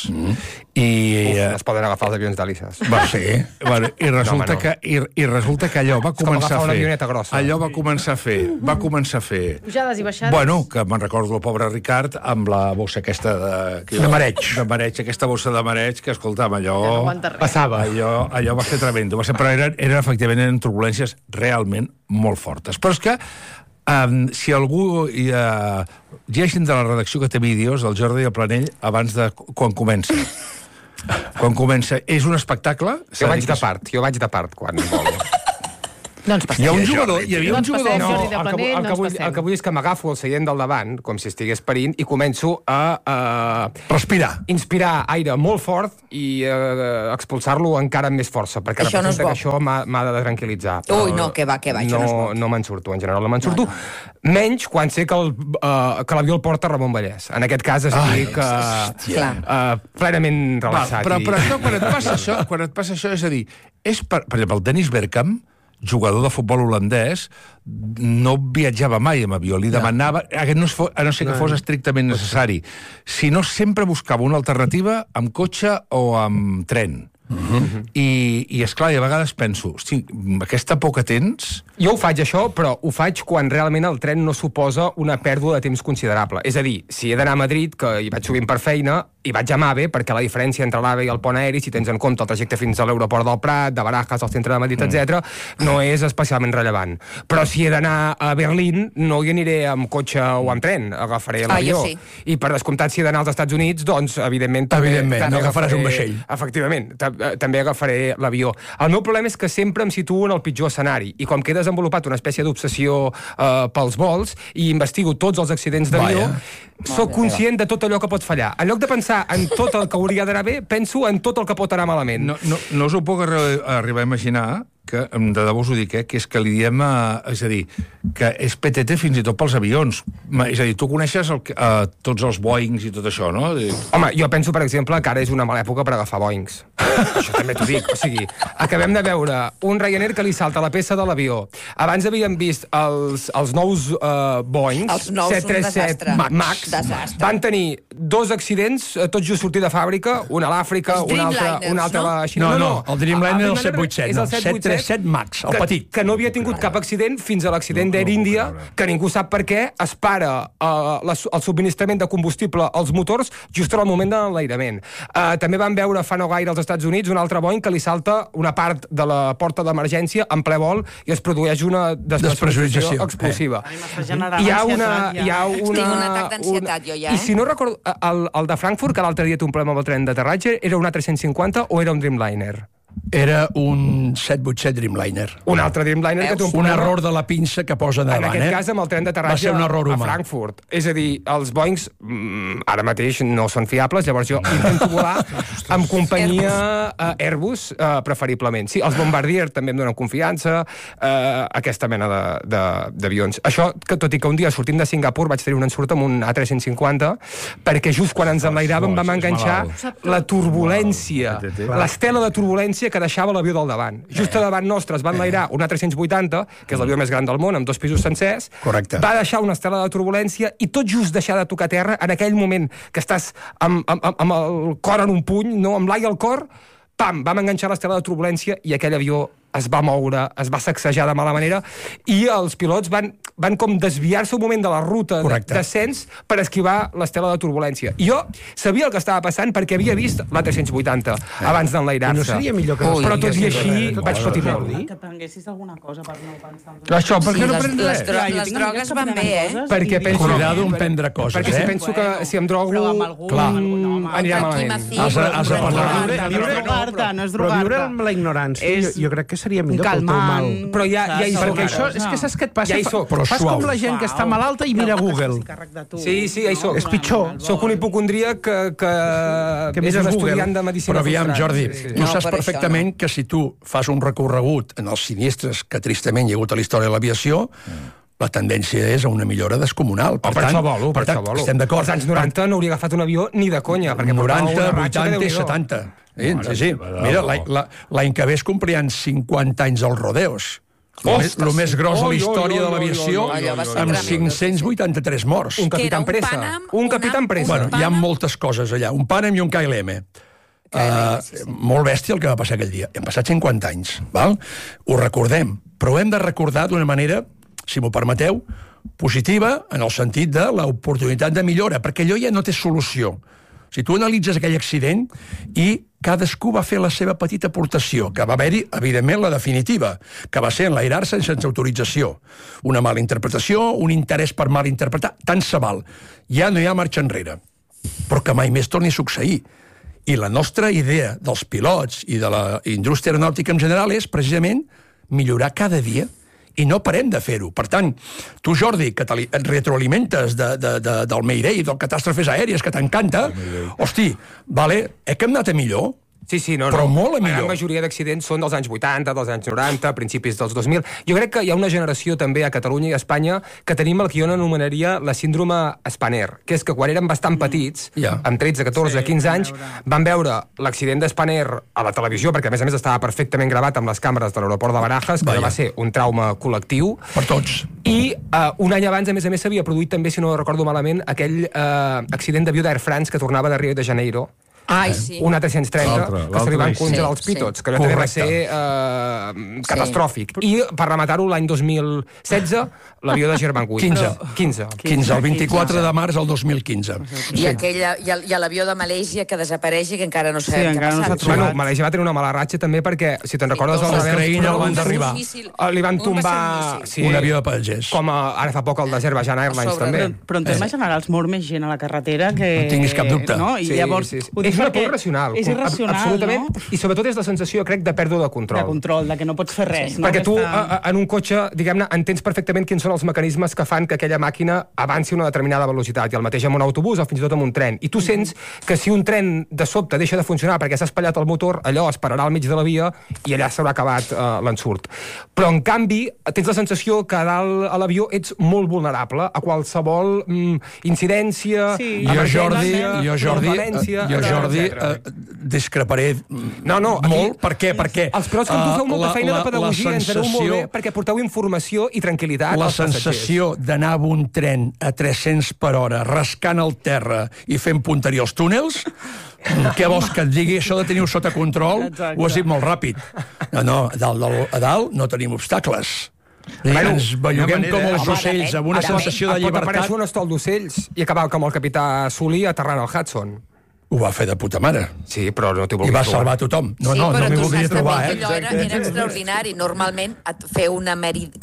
Speaker 12: Es poden agafar els avions d'hèlices.
Speaker 8: I resulta que allò va començar a fer... Va començar a fer...
Speaker 10: Pujades i baixades.
Speaker 8: Bueno, que me'n recordo el pobre Ricard amb la bossa aquesta de mareig. Aquesta bossa de mareig que, escolta'm, allò...
Speaker 12: Passava.
Speaker 8: Allò va ser tremendo. Però eren turbulències realment molt fortes. Però és que si algú hi ha gent de la redacció que té vídeos del Jordi i el Planell abans de quan comença. Quan comença, és un espectacle?
Speaker 12: Jo vaig de part quan vol.
Speaker 10: No ens passem.
Speaker 8: Hi havia un jugador...
Speaker 12: El que vull és que m'agafo el seient del davant, com si estigués parint, i començo a...
Speaker 8: respirar.
Speaker 12: Inspirar aire molt fort i expulsar-lo encara amb més força, perquè representa que això m'ha de tranquil·litzar.
Speaker 11: Ui, no, que va, això no és bo.
Speaker 12: No me'n surto, en general no me'n surto. Menys quan sé que l'avió el porta Ramon Vallès. En aquest cas es dic plenament relaxat.
Speaker 8: Però quan et passa això, és a dir, per exemple, el Dennis Bergkamp, jugador de futbol holandès, no viatjava mai amb avió, li demanava, a no ser que fos estrictament necessari, sinó sempre buscava una alternativa amb cotxe o amb tren. I esclar, a vegades penso, hosti, aquesta por que tens...
Speaker 12: Jo ho faig, això, però ho faig quan realment el tren no suposa una pèrdua de temps considerable. És a dir, si he d'anar a Madrid, que hi vaig sovint per feina, i vaig a MAVE, perquè la diferència entre l'AVE i el pont aeri, si tens en compte el trajecte fins a l'aeroport del Prat, de Barajas, al centre de Madrid, etc., no és especialment rellevant. Però si he d'anar a Berlín, no hi aniré amb cotxe o amb tren, agafaré l'avió. I per descomptat, si he d'anar als Estats Units, doncs, evidentment,
Speaker 9: no agafaràs un vaixell.
Speaker 12: Efectivament, també agafaré l'avió. El meu problema és que sempre em situo en el pitjor escenari, i com que he desenvolupat una espècie d'obsessió pels vols, i investigo tots els accidents d'avió, soc conscient de tot allò que pot fallar. En lloc de pensar en tot el que hauria d'anar bé, penso en tot el que pot anar malament.
Speaker 8: No us ho puc arribar a imaginar, que de debò us ho dic, que és que li diem és a dir, que és PTT fins i tot pels avions. És a dir, tu coneixes tots els Boeings i tot això, no?
Speaker 12: Home, jo penso, per exemple, que ara és una mala època per agafar Boeings. Això també t'ho dic. O sigui, acabem de veure un Ryanair que li salta la peça de l'avió. Abans havíem vist els nous Boeings, 737 MAX. Van tenir 2 accidents, tots just sortir de fàbrica, un a l'Àfrica, un altre a la Xina.
Speaker 9: No, el Dreamliner és el 787, 737 MAX, el petit.
Speaker 12: Que no havia tingut cap accident fins a l'accident d'Air India, que ningú sap per què es para el subministrament de combustible als motors just en el moment de l'enlairament. També vam veure fa no gaire als Estats Units un altre Boeing que li salta una part de la porta d'emergència en ple vol i es produeix una despressurització explosiva. Hi ha
Speaker 11: Tinc un atac d'ansietat, jo ja.
Speaker 12: I si no recordo, el de Frankfurt, que l'altre dia té un problema amb el tren d'aterratge, era un A350 o era un Dreamliner?
Speaker 9: Era un 787 Dreamliner.
Speaker 12: Un altre Dreamliner que té
Speaker 9: un error de la pinça que posa davant.
Speaker 12: En aquest cas, amb el tren d'aterratge a Frankfurt. És a dir, els Boeings ara mateix no són fiables, llavors jo intento volar amb companyia Airbus, preferiblement. Sí, els Bombardier també em donen confiança, aquesta mena d'avions. Això, que tot i que un dia sortint de Singapur vaig tenir un ensurt amb un A350, perquè just quan ens enlairàvem vam enganxar la turbulència, l'estela de turbulència que deixava l'avió del davant. Just davant nostre es va enlairar un A380, que és l'avió més gran del món, amb 2 pisos sencers.
Speaker 9: Correcte.
Speaker 12: Va deixar una estela de turbulència i tot just deixar de tocar terra, en aquell moment que estàs amb el cor en un puny, no, amb l'ai al cor, pam, vam enganxar l'estela de turbulència i aquell avió es va moure, es va sacsejar de mala manera i els pilots van com desviar-se un moment de la ruta d'ascens per esquivar l'estela de turbulència. I jo sabia el que estava passant perquè havia vist l'A380 abans d'enlairar-se.
Speaker 13: No seria millor que...
Speaker 12: Però tot i així vaig patir molt.
Speaker 7: Que prenguessis alguna cosa per no pensar...
Speaker 8: Això, per què no prens res?
Speaker 11: Les drogues van bé,
Speaker 12: Perquè penso...
Speaker 9: Cuidado en prendre coses,
Speaker 12: Perquè si penso que si em drogo...
Speaker 9: Clar.
Speaker 12: Anirà malament.
Speaker 9: Has de parlar.
Speaker 13: Però viure amb la ignorància, jo crec que seria millor pel teu mal.
Speaker 12: Però ja hi soc.
Speaker 13: Perquè això, és que saps què et passa?
Speaker 9: Però
Speaker 13: fas com la gent que està malalta i mira Google.
Speaker 12: Sí, ja hi soc.
Speaker 13: És pitjor.
Speaker 12: Soc un hipocondríac que és un estudiant de medicina.
Speaker 9: Però aviam, Jordi, tu saps perfectament que si tu fas un recorregut en els sinistres que tristament hi ha hagut a la història de l'aviació, la tendència és a una millora descomunal. Per tant, estem d'acord.
Speaker 12: Als anys 90 no hauria agafat un avió ni de conya.
Speaker 9: 90, 80 i 70. Sí. Mira, l'any que ve es complirien 50 anys als rodeos. El més gros de la història de l'aviació, amb 583 morts.
Speaker 12: Un Capitán Pressa.
Speaker 9: Bueno, hi ha moltes coses allà. Un Pan Am i un KLM. Molt bèstia el que va passar aquell dia. Hem passat 50 anys, val? Ho recordem, però ho hem de recordar d'una manera, si m'ho permeteu, positiva, en el sentit de l'oportunitat de millora, perquè allò ja no té solució. Si tu analitzes aquell accident i cadascú va fer la seva petita aportació, que va haver-hi, evidentment, la definitiva, que va ser enlairar-se sense autorització. Una mala interpretació, un interès per mal interpretar, tant se val. Ja no hi ha marxa enrere. Però que mai més torni a succeir. I la nostra idea dels pilots i de la indústria aeronàutica en general és, precisament, millorar cada dia i no parem de fer-ho. Per tant, tu, Jordi, que et retroalimentes del Mayday, del catàstrofes aèries, que t'encanta, hosti, vale, que hem anat a millor?
Speaker 12: Sí, no.
Speaker 9: Però molt a millor.
Speaker 12: La gran majoria d'accidents són dels anys 80, dels anys 90, principis dels 2000. Jo crec que hi ha una generació també a Catalunya i a Espanya que tenim el que jo anomenaria la síndrome Spanair, que és que quan érem bastant petits, amb 13, 14, 15 anys, van veure l'accident de Spanair a la televisió, perquè a més estava perfectament gravat amb les càmeres de l'aeroport de Barajas, que va ser un trauma col·lectiu.
Speaker 9: Per tots.
Speaker 12: I un any abans, a més s'havia produït també, si no recordo malament, aquell accident d'avió d'Air France que tornava de Rio de Janeiro.
Speaker 11: Sí.
Speaker 12: Un A330, que se li van congelar els pitots, que també va ser catastròfic. I, per rematar-ho, l'any 2016, l'avió de Germanwings. 15.
Speaker 9: El 24 de març del 2015.
Speaker 11: I l'avió de Malàisia que desapareix i que encara no sabem què ha passat.
Speaker 12: Bueno, Malàisia va tenir una mala ratxa també perquè, si te'n recordes...
Speaker 9: Ucraïna el van derribar.
Speaker 12: Li van tombar...
Speaker 9: Un avió de passatgers.
Speaker 12: Com ara fa poc el d'Azerbaijan Airlines, també.
Speaker 7: Però en termes generals mor més gent a la carretera que...
Speaker 9: No tinguis cap dubte.
Speaker 7: I llavors...
Speaker 12: És una por irracional.
Speaker 7: És irracional,
Speaker 12: absolutament,
Speaker 7: no?
Speaker 12: I sobretot és la sensació, crec, de pèrdua de control.
Speaker 7: De control, de que no pots fer res.
Speaker 12: Perquè tu, en un cotxe, diguem-ne, entens perfectament quins són els mecanismes que fan que aquella màquina avanci a una determinada velocitat, i el mateix amb un autobús o fins i tot amb un tren. I tu sents que si un tren de sobte deixa de funcionar perquè s'ha espatllat el motor, allò es pararà al mig de la via i allà s'haurà acabat l'ensurt. Però, en canvi, tens la sensació que a dalt a l'avió ets molt vulnerable a qualsevol incidència, emergència,
Speaker 9: Jordi, discreparé molt. Per què? Perquè
Speaker 12: els pilots que tu feu molta feina de pedagogia, ens aneu molt bé perquè porteu informació i tranquil·litat
Speaker 9: la
Speaker 12: als passatgers.
Speaker 9: La sensació d'anar amb un tren a 300 per hora, rascant el terra i fent punteria als túnels, què vols que et digui? Això de tenir-ho sota control ho has dit molt ràpid. No, a dalt no tenim obstacles. Ens belluguem com els ocells amb una sensació de llibertat.
Speaker 12: Pot aparèixer un estol d'ocells i acabar com el capità Sully aterrant al Hudson.
Speaker 9: Ho va fer de puta mare.
Speaker 12: Sí, però no t'ho
Speaker 9: I
Speaker 12: volia
Speaker 9: va salvar tothom. No m'hi voldria trobar,
Speaker 11: Allò era extraordinari. Normalment fer una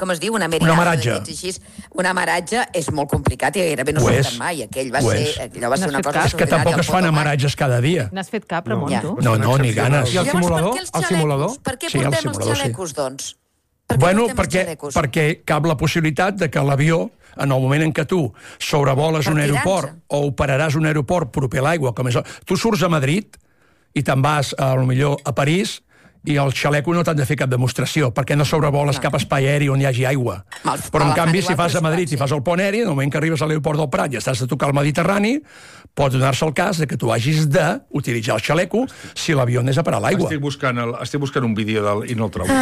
Speaker 9: maratge.
Speaker 11: Una maratge és molt complicat i gairebé no surten mai. Allò va ser una cosa extraordinària.
Speaker 9: És que tampoc es fan amaratges cada dia.
Speaker 10: N'has fet cap, Ramon, tu?
Speaker 9: No, ni ganes.
Speaker 12: I el simulador?
Speaker 11: Per què portem els xalecos, doncs?
Speaker 9: Bueno, perquè cap la possibilitat de que l'avió, en el moment en què tu sobrevoles un aeroport o operaràs un aeroport proper a l'aigua, com és... Tu surts a Madrid i te'n vas, potser a París, i el xaleco no t'han de fer cap demostració, perquè no sobrevoles cap espai aeri on hi hagi aigua. Però, en canvi, si fas a Madrid i fas el pont aeri, en el moment que arribes a l'aeroport del Prat i estàs a tocar el Mediterrani, pot donar-se el cas de que tu hagis d'utilitzar el xaleco si l'avió anés a parar l'aigua.
Speaker 8: Estic buscant un vídeo i no el trobo.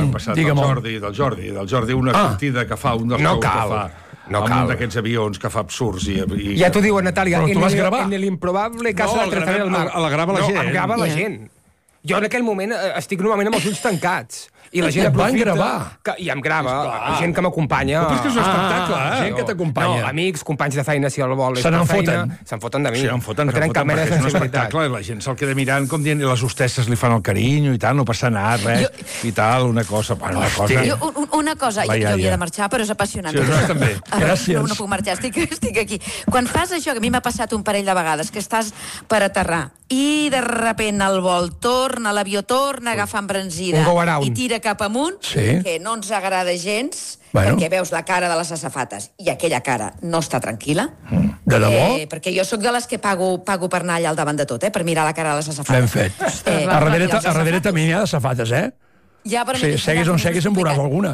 Speaker 8: Del Jordi, una sortida que fa un dels que fa... amb un d'aquests avions que fa absurds
Speaker 12: ja t'ho diuen, Natàlia,
Speaker 9: però tu vas gravar?
Speaker 12: En l'improbable caso de Trezar el Mar.
Speaker 8: La grava la gent.
Speaker 12: No, em grava la gent. Jo en aquell moment estic normalment amb els ulls tancats. I la gent aprofita... I em grava, gent que m'acompanya...
Speaker 9: Però és que és un espectacle, gent que t'acompanya.
Speaker 12: No, amics, companys de feina, si el vol és
Speaker 9: per
Speaker 12: feina... Se'n foten de mi.
Speaker 8: Se'n foten, perquè és un espectacle, la gent se'l queda mirant com dient, i les hostesses li fan el carinyo i tal, no passa res, i tal, una cosa...
Speaker 11: Una cosa, jo havia de marxar, però és apassionant.
Speaker 8: Sí, nosaltres també.
Speaker 9: Gràcies.
Speaker 11: No puc marxar, estic aquí. Quan fas això, que a mi m'ha passat un parell de vegades, que estàs per aterrar, i de repent el vol l'avió torna a agafar embranzida i tira cap amunt, que no ens agrada gens, perquè veus la cara de les asafates i aquella cara no està tranquil·la.
Speaker 9: De debò?
Speaker 11: Perquè jo sóc de les que pago per anar allà al davant de tot, per mirar la cara de les asafates.
Speaker 9: Ben fet. A darrere també n'hi ha d'asafates, Seguis on seguis en veuràs alguna.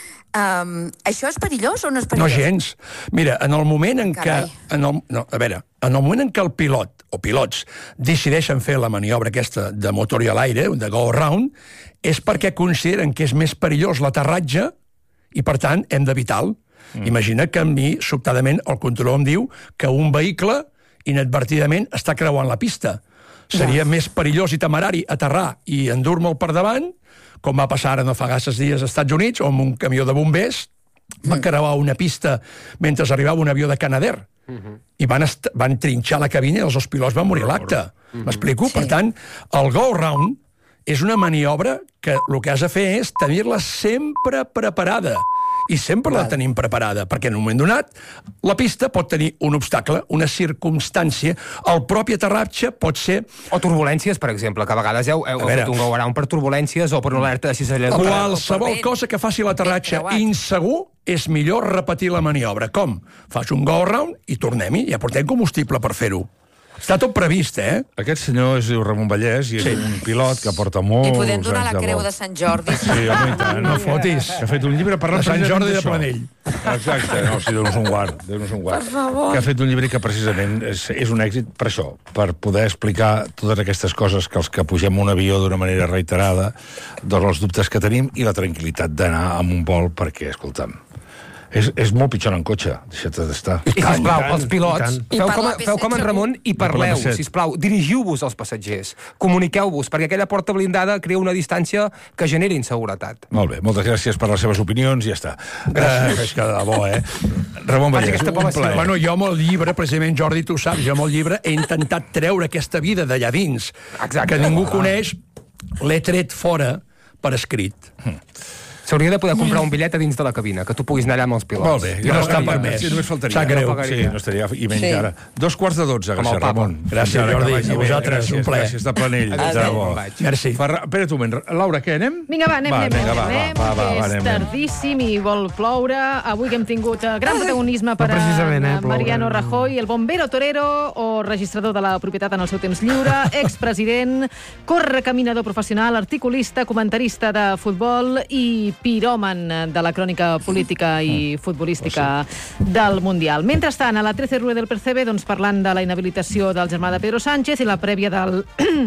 Speaker 11: Això és perillós o no és perillós?
Speaker 9: No gens. Mira, en el moment en què... En el moment en què el pilot o pilots decideixen fer la maniobra aquesta de motor i a l'aire, de go around, és perquè consideren que és més perillós l'aterratge i, per tant, hem d'evitar-lo. Imagina que a mi, sobtadament, el controlador em diu que un vehicle inadvertidament està creuant la pista. Seria més perillós i temerari aterrar i endur-me'l per davant, com va passar ara no fa gasses dies als Estats Units, on un camió de bombers va creuar una pista mentre arribava un avió de Canadair. I van trinxar la cabina i els dos pilots van morir a l'acte. M'explico? Per tant, el go-around és una maniobra que el que has de fer és tenir-la sempre preparada. I sempre la tenim preparada, perquè en un moment donat la pista pot tenir un obstacle, una circumstància, el propi aterratge pot ser...
Speaker 12: O turbulències, per exemple, que a vegades heu fet un go-around per turbulències o per una alerta de cisalladura.
Speaker 9: Qualsevol cosa que faci l'aterratge insegur és millor repetir la maniobra. Com? Fas un go-around i tornem-hi, ja portem combustible per fer-ho. Està tot previst,
Speaker 8: Aquest senyor es diu Ramon Vallès i és un pilot que porta molts anys de vol.
Speaker 11: I podem donar la creu de Sant Jordi.
Speaker 8: Sí, home, i tant.
Speaker 9: No fotis.
Speaker 8: Ha fet un llibre parlant
Speaker 9: de Sant Jordi de Planell.
Speaker 8: Exacte, no, sí, Déu-nos un guard. Per favor. Que ha fet un llibre que precisament és un èxit per això, per poder explicar totes aquestes coses que els que pugem un avió d'una manera reiterada, doncs els dubtes que tenim i la tranquil·litat d'anar amb un vol perquè, escolta'm, és molt pitjor en cotxe, deixa't d'estar.
Speaker 12: I, sisplau, els pilots, feu com en Ramon i parleu, sisplau, dirigiu-vos als passatgers, comuniqueu-vos, perquè aquella porta blindada crea una distància que genera inseguretat.
Speaker 8: Molt bé, moltes gràcies per les seves opinions i ja està. Gràcies. És que de bo, Ramon Vallès, un plaer.
Speaker 9: Bueno, jo amb el llibre, precisament, Jordi, tu saps, jo amb el llibre he intentat treure aquesta vida d'allà dins, que ningú coneix, l'he tret fora per escrit.
Speaker 12: S'hauria de poder comprar un bitllet a dins de la cabina, que tu puguis anar allà amb els pilots.
Speaker 8: Molt bé,
Speaker 9: no està permès.
Speaker 8: Sí, només faltaria.
Speaker 9: Sap greu.
Speaker 8: Sí, no estaria, i menys ara. 2:15, gràcies, Ramon.
Speaker 9: Gràcies, Jordi, a vosaltres, un plaer.
Speaker 8: Gràcies de Planell.
Speaker 9: Merci.
Speaker 8: Espera't un moment. Laura, què, anem?
Speaker 10: Vinga, va, anem, és tardíssim i vol ploure. Avui que hem tingut gran protagonisme per a Mariano Rajoy, el bombero torero o registrador de la propietat en el seu temps lliure, expresident, correcaminador professional, articulista, comentarista de futbol i piròman de la crònica política i futbolística del Mundial. Mentrestant, a la 13 Rue del Percebe, doncs, parlant de la inhabilitació del germà de Pedro Sánchez i la prèvia del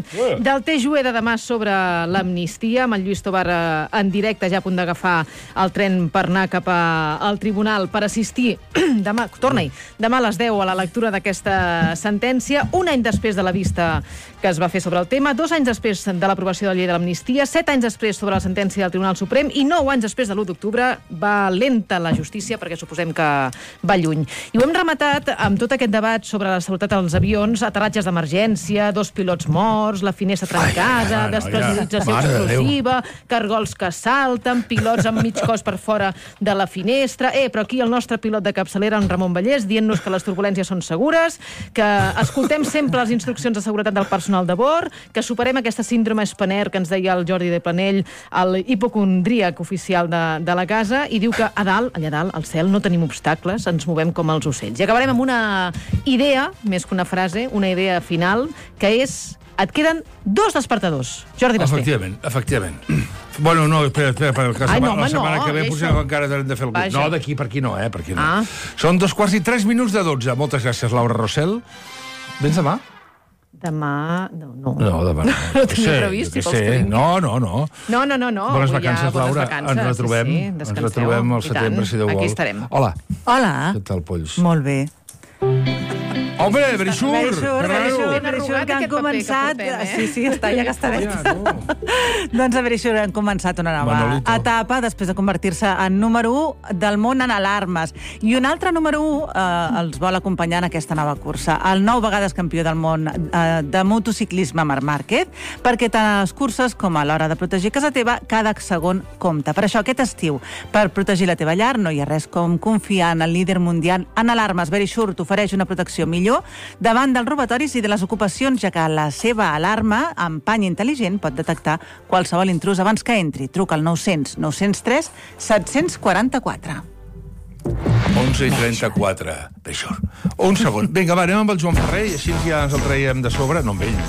Speaker 10: TJUE de demà sobre l'amnistia, amb el Lluís Tobar en directe, ja a punt d'agafar el tren per anar cap al tribunal per assistir demà, demà a les 10 a la lectura d'aquesta sentència, un any després de la vista que es va fer sobre el tema, 2 anys després de l'aprovació de la llei de l'amnistia, 7 anys després sobre la sentència del Tribunal Suprem i 9 anys després de l'1 d'octubre. Va lenta la justícia perquè suposem que va lluny. I ho hem rematat amb tot aquest debat sobre la seguretat dels avions, aterratges d'emergència, 2 pilots morts, la finestra trencada, despressurització explosiva, cargols que salten, pilots amb mig cos per fora de la finestra. Però aquí el nostre pilot de capçalera, en Ramon Vallès, dient-nos que les turbulències són segures, que escoltem sempre les instruccions de seguretat del personal de bord, que superem aquesta síndrome Spanair que ens deia el Jordi de Planell, el hipocondríac oficial de la casa, i diu que a dalt, allà dalt, al cel, no tenim obstacles, ens movem com els ocells. I acabarem amb una idea, més que una frase, una idea final, que és: et queden 2 despertadors. Jordi Basté.
Speaker 8: Efectivament. Bueno, no, espera, la setmana que ve potser encara hem de fer el grup. No, d'aquí per aquí no, per aquí no. Són 2:43 Moltes gràcies, Laura Rossell. Vens demà?
Speaker 10: Demà... No,
Speaker 8: demà no.
Speaker 10: No tenia previst, si vols que vingui.
Speaker 8: No. Bones vacances, Laura. Ens retrobem al setembre, si Déu vol.
Speaker 10: Aquí estarem.
Speaker 8: Hola.
Speaker 14: Què
Speaker 8: tal, polls?
Speaker 14: Molt bé.
Speaker 8: Home, Berixur,
Speaker 14: que han començat... Sí, està, ja gastarem. Doncs a Berixur han començat una nova etapa després de convertir-se en número 1 del món en alarmes. I un altre número 1 els vol acompanyar en aquesta nova cursa. El 9 vegades campió del món de motociclisme, Marc Márquez, perquè tant a les curses com a l'hora de protegir casa teva, cada segon compta. Per això aquest estiu, per protegir la teva llar, no hi ha res com confiar en el líder mundial en alarmes. Berixur t'ofereix una protecció millor davant dels robatoris i de les ocupacions, ja que la seva alarma amb pany intel·ligent pot detectar qualsevol intrus abans que entri. Truca al 900 903 744.
Speaker 8: 11:34. Berixur. Un segon. Vinga, va, anem amb el Joan Ferrer i així ja ens el traiem de sobre. No amb ell.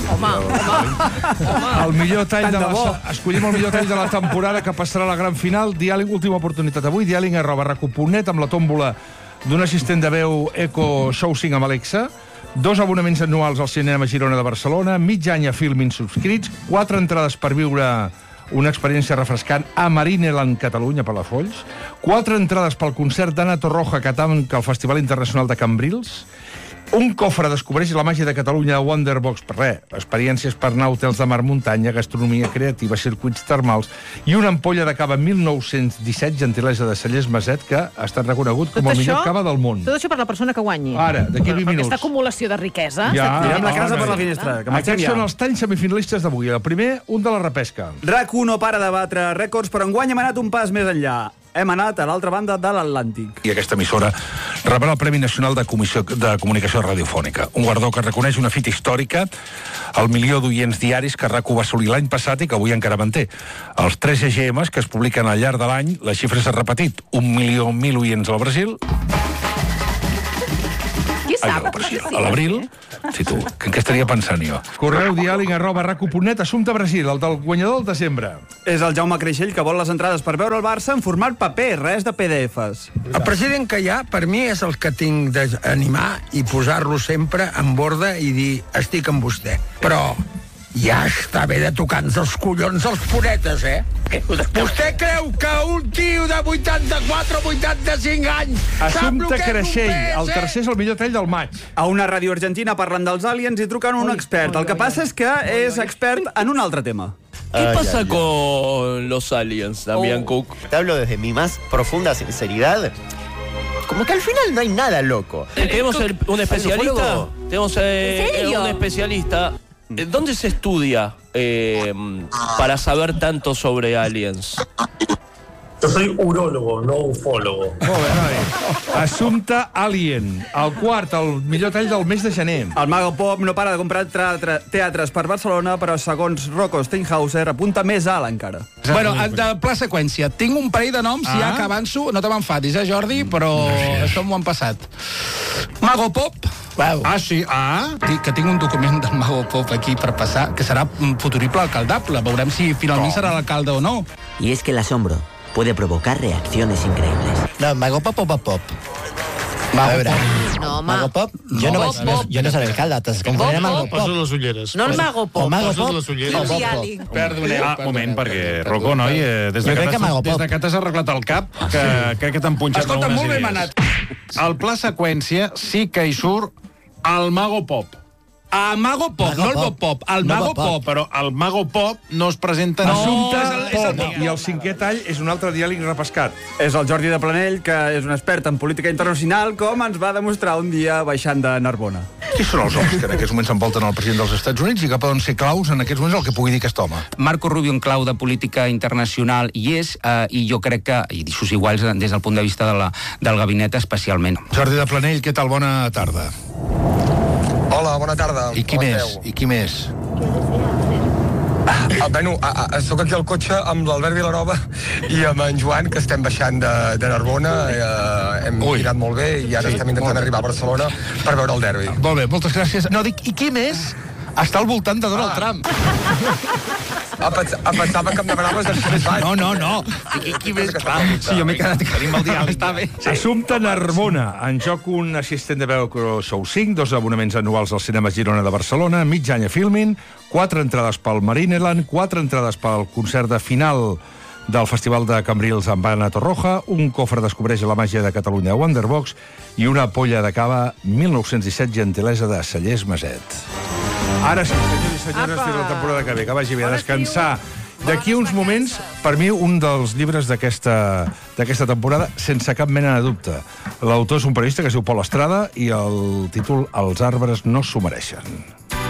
Speaker 8: El millor tall de escollim el millor tall de la temporada que passarà a la gran final. Diàling, última oportunitat avui. Diàling @raco.net amb la tòmbola d'un assistent de veu Echo Show 5 amb Alexa. 2 abonaments anuals al Cinema Girona de Barcelona, mig any a Filmin subscrits, 4 entrades per viure una experiència refrescant a Marineland Catalunya per la Folls, 4 entrades pel concert d'Anna Torroja que tanca el Festival Internacional de Cambrils, un cofre descobreix la màgia de Catalunya a Wonderbox, per res, experiències per anar a hotels de mar muntanya, gastronomia creativa, circuits termals, i una ampolla de cava 1917, gentilesa de Cellers Maset, que ha estat reconegut com el millor cava del món.
Speaker 10: Tot això per la persona que guanyi.
Speaker 8: Ara, d'aquí 20 minuts.
Speaker 10: Aquesta acumulació de riquesa.
Speaker 8: Ja,
Speaker 15: tirem la casa per la finestra.
Speaker 8: Aquests són els talls semifinalistes d'avui. El primer, un de la repesca.
Speaker 15: RAC1 no para de batre rècords, però enguany hem anat un pas més enllà. Hem anat a l'altra banda de l'Atlàntic.
Speaker 8: I aquesta emissora rebrà el Premi Nacional de Comunicació Radiofònica, un guardó que reconeix una fita històrica, el 1.000.000 d'oients diaris que RAC1 va assolir l'any passat i que avui encara manté. Els 3 EGMs que es publiquen al llarg de l'any, la xifra s'ha repetit, 1.000.000 oients al Brasil.
Speaker 10: Qui sap?
Speaker 8: A l'abril, si tu, què estaria pensant jo? Correu diàleg@rac1.net, assumpte Brasil, el del guanyador del desembre.
Speaker 15: És el Jaume Creixell que vol les entrades per veure el Barça en format paper, res de PDFs.
Speaker 9: El president que hi ha, per mi, és el que tinc d'animar i posar-lo sempre en borda i dir, estic amb vostè. Però ja està bé de tocar-nos els collons als puretes, eh? Vostè creu que un tio de 84 o 85 anys
Speaker 8: Assumpte Creixell, el tercer és el millor tall del maig.
Speaker 15: A una ràdio argentina parlen dels aliens i truquen un expert. El que passa és que és expert en un altre tema.
Speaker 16: ¿Qué pasa con los aliens, Damián Cook?
Speaker 17: Te hablo desde mi más profunda sinceridad. Como que al final no hay nada loco.
Speaker 16: Tenemos un especialista. Tenemos un especialista. ¿Dónde se estudia para saber tanto sobre aliens?
Speaker 18: Yo soy urólogo, no ufólogo.
Speaker 8: Molt bé, noi. Assumpte Alien, el quart, el millor tall del mes de gener.
Speaker 15: El Mago Pop no para de comprar teatres per Barcelona, però segons Rocco Steinhauser apunta més alt encara.
Speaker 19: Bueno, de pla seqüència, tinc un parell de noms, ja que avanço, no te m'enfadis, Jordi, però això m'ho han passat. Mago Pop.
Speaker 18: Wow.
Speaker 19: Sí, que tinc un document del Mago Pop aquí per passar, que serà un futurible alcaldable. Veurem si finalment serà l'alcalde o no.
Speaker 20: Y es que el asombro puede provocar reacciones increíbles.
Speaker 17: No, Mago Pop o Pop Pop.
Speaker 20: No, Mago Pop, yo no soy alcalde, te confonent amb Mago Pop.
Speaker 18: Posa't les ulleres.
Speaker 20: No el Mago Pop.
Speaker 18: O Mago Pop. Les ulleres.
Speaker 19: Perdoneu.
Speaker 21: Moment, perquè, Rocco, noi, des de que t'has arreglat el cap, que crec que t'han punxat
Speaker 19: Escolta,
Speaker 21: algunes
Speaker 19: molt bé,
Speaker 21: idees.
Speaker 19: Manat.
Speaker 21: Al pla seqüència sí que hi surt el Mago Pop.
Speaker 19: A Mago Pop, no el Bob Pop, el Mago Pop.
Speaker 21: Però el Mago Pop no es presenta...
Speaker 8: Assumpte Pop. I el cinquè tall és un altre diàleg repescat.
Speaker 15: És el Jordi de Planell, que és un expert en política internacional, com ens va demostrar un dia baixant de Narbona.
Speaker 8: Qui són els homes que en aquests moments envolten el president dels Estats Units i que poden ser claus en aquests moments el que pugui dir aquest home?
Speaker 22: Marco Rubio, un clau de política internacional hi és, i jo crec que, i d'aixòs iguals des del punt de vista del gabinet especialment.
Speaker 8: Jordi de Planell, què tal? Bona tarda.
Speaker 23: Hola, bona tarda.
Speaker 8: I qui més? I qui més?
Speaker 23: Bueno, soc aquí al cotxe amb l'Albert Vilanova i amb en Joan, que estem baixant de Narbona. Hem mirat molt bé i ara estem intentant arribar a Barcelona per veure el derbi.
Speaker 8: Molt bé, moltes gràcies. No, dic, i qui més està al voltant de Donald Trump?
Speaker 23: Pensava que em demanaves després baix.
Speaker 8: No. Qui més?
Speaker 23: Sí, jo m'he quedat...
Speaker 8: Tenim el diàleg. Està bé. Assumpte Narbona. En joc un assistent de veu Show 5, 2 abonaments anuals al Cinema Girona de Barcelona, mig any a Filmin, 4 entrades pel Marineland, 4 entrades pel concert de final del Festival de Cambrils amb Anna Torroja, un cofre descobreix la màgia de Catalunya a Wonderbox i una polla de cava 1917 gentilesa de Cellers Maset. Ara sí, senyors i senyores, fins la temporada que ve, que vagi bé a descansar. D'aquí uns moments, per mi, un dels llibres d'aquesta temporada, sense cap mena de dubte. L'autor és un periodista que es diu Pol Estrada i el títol Els arbres no s'ho mereixen.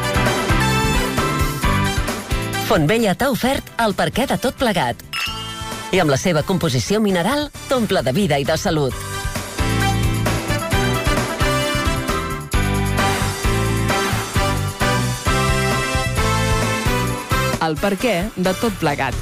Speaker 3: Fontvella t'ha ofert el perquè de tot plegat. I amb la seva composició mineral, t'omple de vida i de salut.
Speaker 24: El perquè de tot plegat.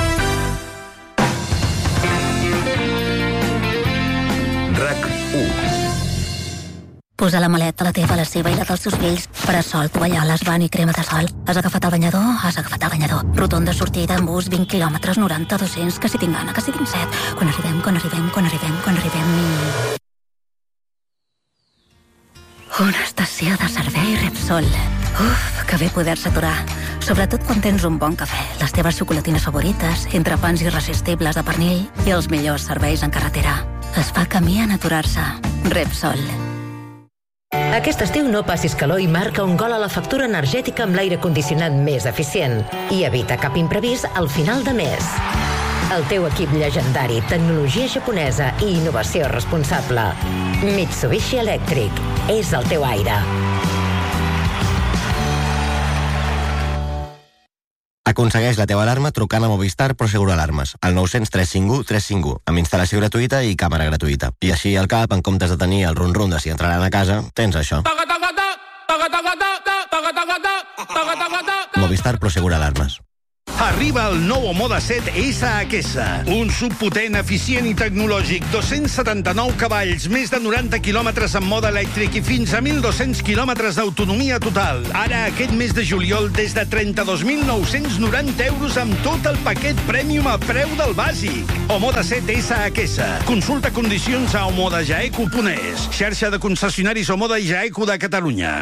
Speaker 1: RAC1. Posa la maleta, la teva, la seva i la dels seus fills. Parasol, tovalloles, bany i crema de sol. Has agafat el banyador? Has agafat el banyador. Rotonda sortida en bus, 20 quilòmetres, 90, 200, que si tinc gana, que si tinc set. Quan arribem... Una estació estació de servei Repsol. Uf, que bé poder-se aturar. Sobretot quan tens un bon cafè, les teves xocolatines favorites, entrepans irresistibles de pernil i els millors serveis en carretera. Es fa camí en aturar-se. Repsol.
Speaker 3: Aquest estiu no passis calor i marca un gol a la factura energètica amb l'aire condicionat més eficient i evita cap imprevist al final de mes. El teu equip llegendari, tecnologia japonesa i innovació responsable. Mitsubishi Electric. És el teu aire.
Speaker 2: Aconsegueix la teva alarma trucant a Movistar Prosegur Alarmes, al 900 351 351, amb instal·lació gratuïta i càmera gratuïta. I així al cap, en comptes de tenir el run-run de si entraran a casa, tens això. Movistar Prosegur Alarmes.
Speaker 4: Arriba el nou Omoda 7 SHS, un subpotent, eficient i tecnològic, 279 cavalls, més de 90 quilòmetres en mode elèctric i fins a 1.200 quilòmetres d'autonomia total. Ara, aquest mes de juliol, des de 32.990 euros amb tot el paquet Premium a preu del bàsic. Omoda 7 SHS. Consulta condicions a omodajaeco.es, xarxa de concessionaris Omoda i Jaeco de Catalunya.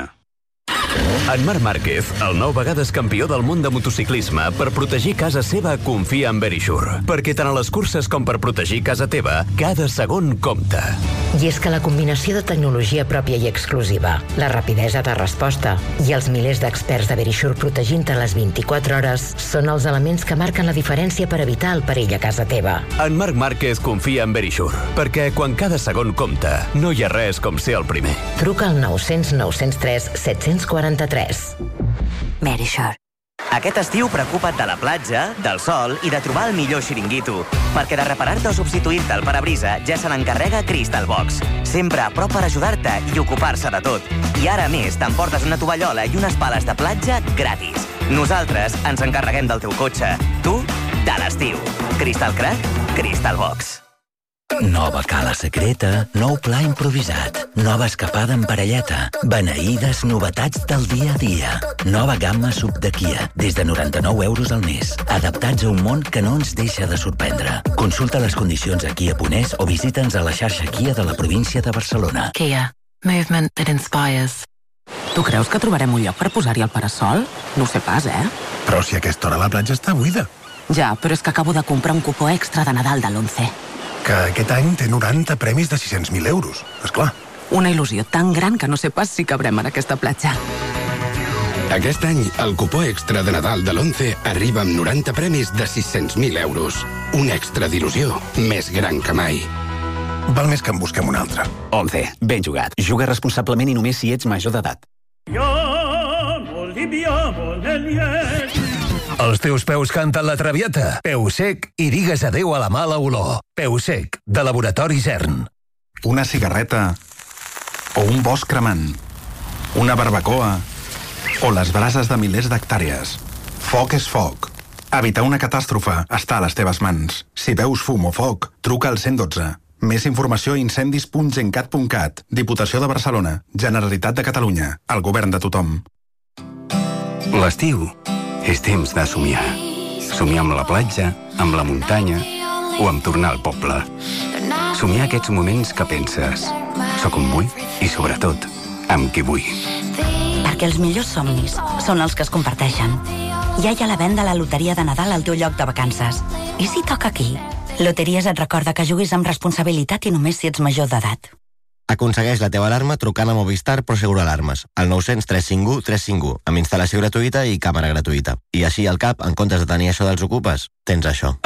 Speaker 5: En Marc Márquez, el 9 vegades campió del món de motociclisme, per protegir casa seva confia en Verisure. Perquè tant a les curses com per protegir casa teva, cada segon compta.
Speaker 3: I és que la combinació de tecnologia pròpia i exclusiva, la rapidesa de resposta i els milers d'experts de Verisure protegint-te les 24 hores són els elements que marquen la diferència per evitar el perill a casa teva.
Speaker 5: En Marc Márquez confia en Verisure, perquè quan cada segon compta, no hi ha res com ser el primer.
Speaker 3: Truca al 900 903 743.
Speaker 6: Verisure. Aquest estiu preocupa't de la platja, del sol i de trobar el millor xiringuito, perquè de reparar-te o substituir-te el parabrisa ja se n'encarrega Crystal Box. Sempre a prop per ajudar-te i ocupar-se de tot. I ara, a més, t'emportes una tovallola i unes pales de platja gratis. Nosaltres ens encarreguem del teu cotxe. Tu, de l'estiu. Crystal Crack, Crystal Box.
Speaker 25: Nova cala secreta, nou pla improvisat, nova escapada en parelleta, beneïdes novetats del dia a dia. Nova gamma sub de Kia, des de 99 euros al mes, adaptats a un món que no ens deixa de sorprendre. Consulta les condicions a Kia.es o visita'ns a la xarxa Kia de la província de Barcelona.
Speaker 26: Kia. Movement that inspires. Tu creus que trobarem un lloc per posar-hi el parasol? No ho sé pas,
Speaker 27: Però si a aquesta hora la platja està buida.
Speaker 26: Ja, però és que acabo de comprar un cupó extra de Nadal de l'11.
Speaker 27: Que aquest any té 90 premis de 600.000 euros, esclar.
Speaker 26: Una il·lusió tan gran que no sé pas si cabrem en aquesta platja.
Speaker 28: Aquest any, el cupó extra de Nadal de l'11 arriba amb 90 premis de 600.000 euros. Un extra d'il·lusió més gran que mai.
Speaker 27: Val més que en busquem un altre.
Speaker 29: 11. Ben jugat. Juga responsablement i només si ets major d'edat.
Speaker 30: Els teus peus canten la Traviata. Peu sec i digues adéu a la mala olor. Peu sec, de Laboratori Zern.
Speaker 31: Una cigarreta o un bosc cremant. Una barbacoa o les brases de milers d'hectàrees. Foc és foc. Evitar una catàstrofe està a les teves mans. Si veus fum o foc, truca al 112. Més informació a incendis.gencat.cat. Diputació de Barcelona. Generalitat de Catalunya. El govern de tothom.
Speaker 28: L'estiu és temps de somiar. Somiar amb la platja, amb la muntanya o amb tornar al poble. Somiar aquests moments que penses soc on vull i, sobretot, amb qui vull.
Speaker 32: Perquè els millors somnis són els que es comparteixen. Ja hi ha la venda a la loteria de Nadal al teu lloc de vacances. I si toca aquí? Loteries et recorda que juguis amb responsabilitat i només si ets major d'edat.
Speaker 2: Aconsegueix la teva alarma trucant a Movistar Prosegur Alarmes, al 900 351 351, amb instal·lació gratuïta i càmera gratuïta. I així al cap, en comptes de tenir això dels ocupes, tens això.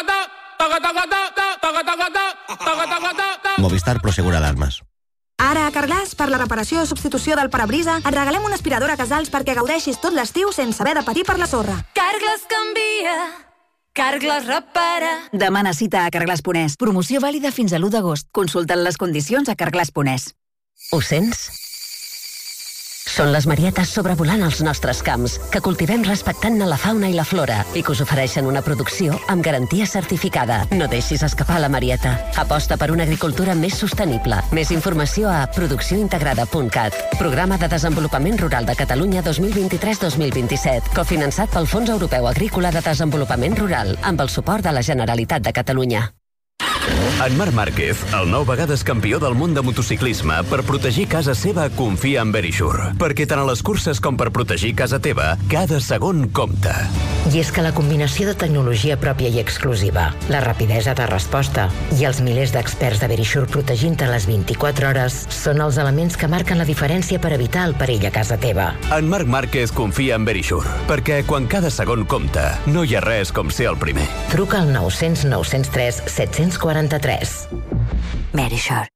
Speaker 2: Movistar Prosegur Alarmes.
Speaker 33: Ara a Carglass, per la reparació o substitució del parabrisa, et regalem una aspiradora a casals perquè gaudeixis tot l'estiu sense haver de patir per la sorra.
Speaker 34: Carglass canvia. Carglass repara.
Speaker 32: Demana cita a Carglass.es. Promoció vàlida fins a l'1 d'agost. Consulta't les condicions a Carglass.es.
Speaker 3: Ho sents? Són les marietes sobrevolant els nostres camps, que cultivem respectant la fauna i la flora i que us ofereixen una producció amb garantia certificada. No deixis escapar la marieta. Aposta per una agricultura més sostenible. Més informació a produccióintegrada.cat. Programa de Desenvolupament Rural de Catalunya 2023-2027, cofinançat pel Fons Europeu Agrícola de Desenvolupament Rural, amb el suport de la Generalitat de Catalunya.
Speaker 5: En Marc Márquez, el 9 vegades campió del món de motociclisme, per protegir casa seva confia en Verisure. Perquè tant a les curses com per protegir casa teva, cada segon compta.
Speaker 7: I és que la combinació de tecnologia pròpia i exclusiva, la rapidesa de resposta i els milers d'experts de Verisure protegint-te les 24 hores són els elements que marquen la diferència per evitar el perill a casa teva.
Speaker 5: En Marc Márquez confia en Verisure, perquè quan cada segon compta, no hi ha res com ser el primer.
Speaker 7: Truca al 900 903 743. Verisure.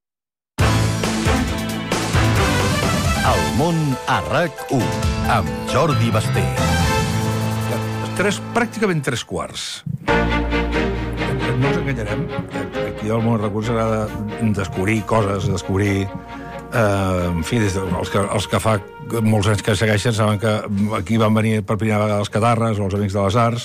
Speaker 9: El món a RAC1 amb Jordi Basté.
Speaker 8: Pràcticament 3:15. No ens enganyarem. Aquí al món recurs agrada descobrir coses, descobrir... en fi, els que fa molts anys que segueixen saben que aquí van venir per primera vegada els Catarres o els Amics de les Arts,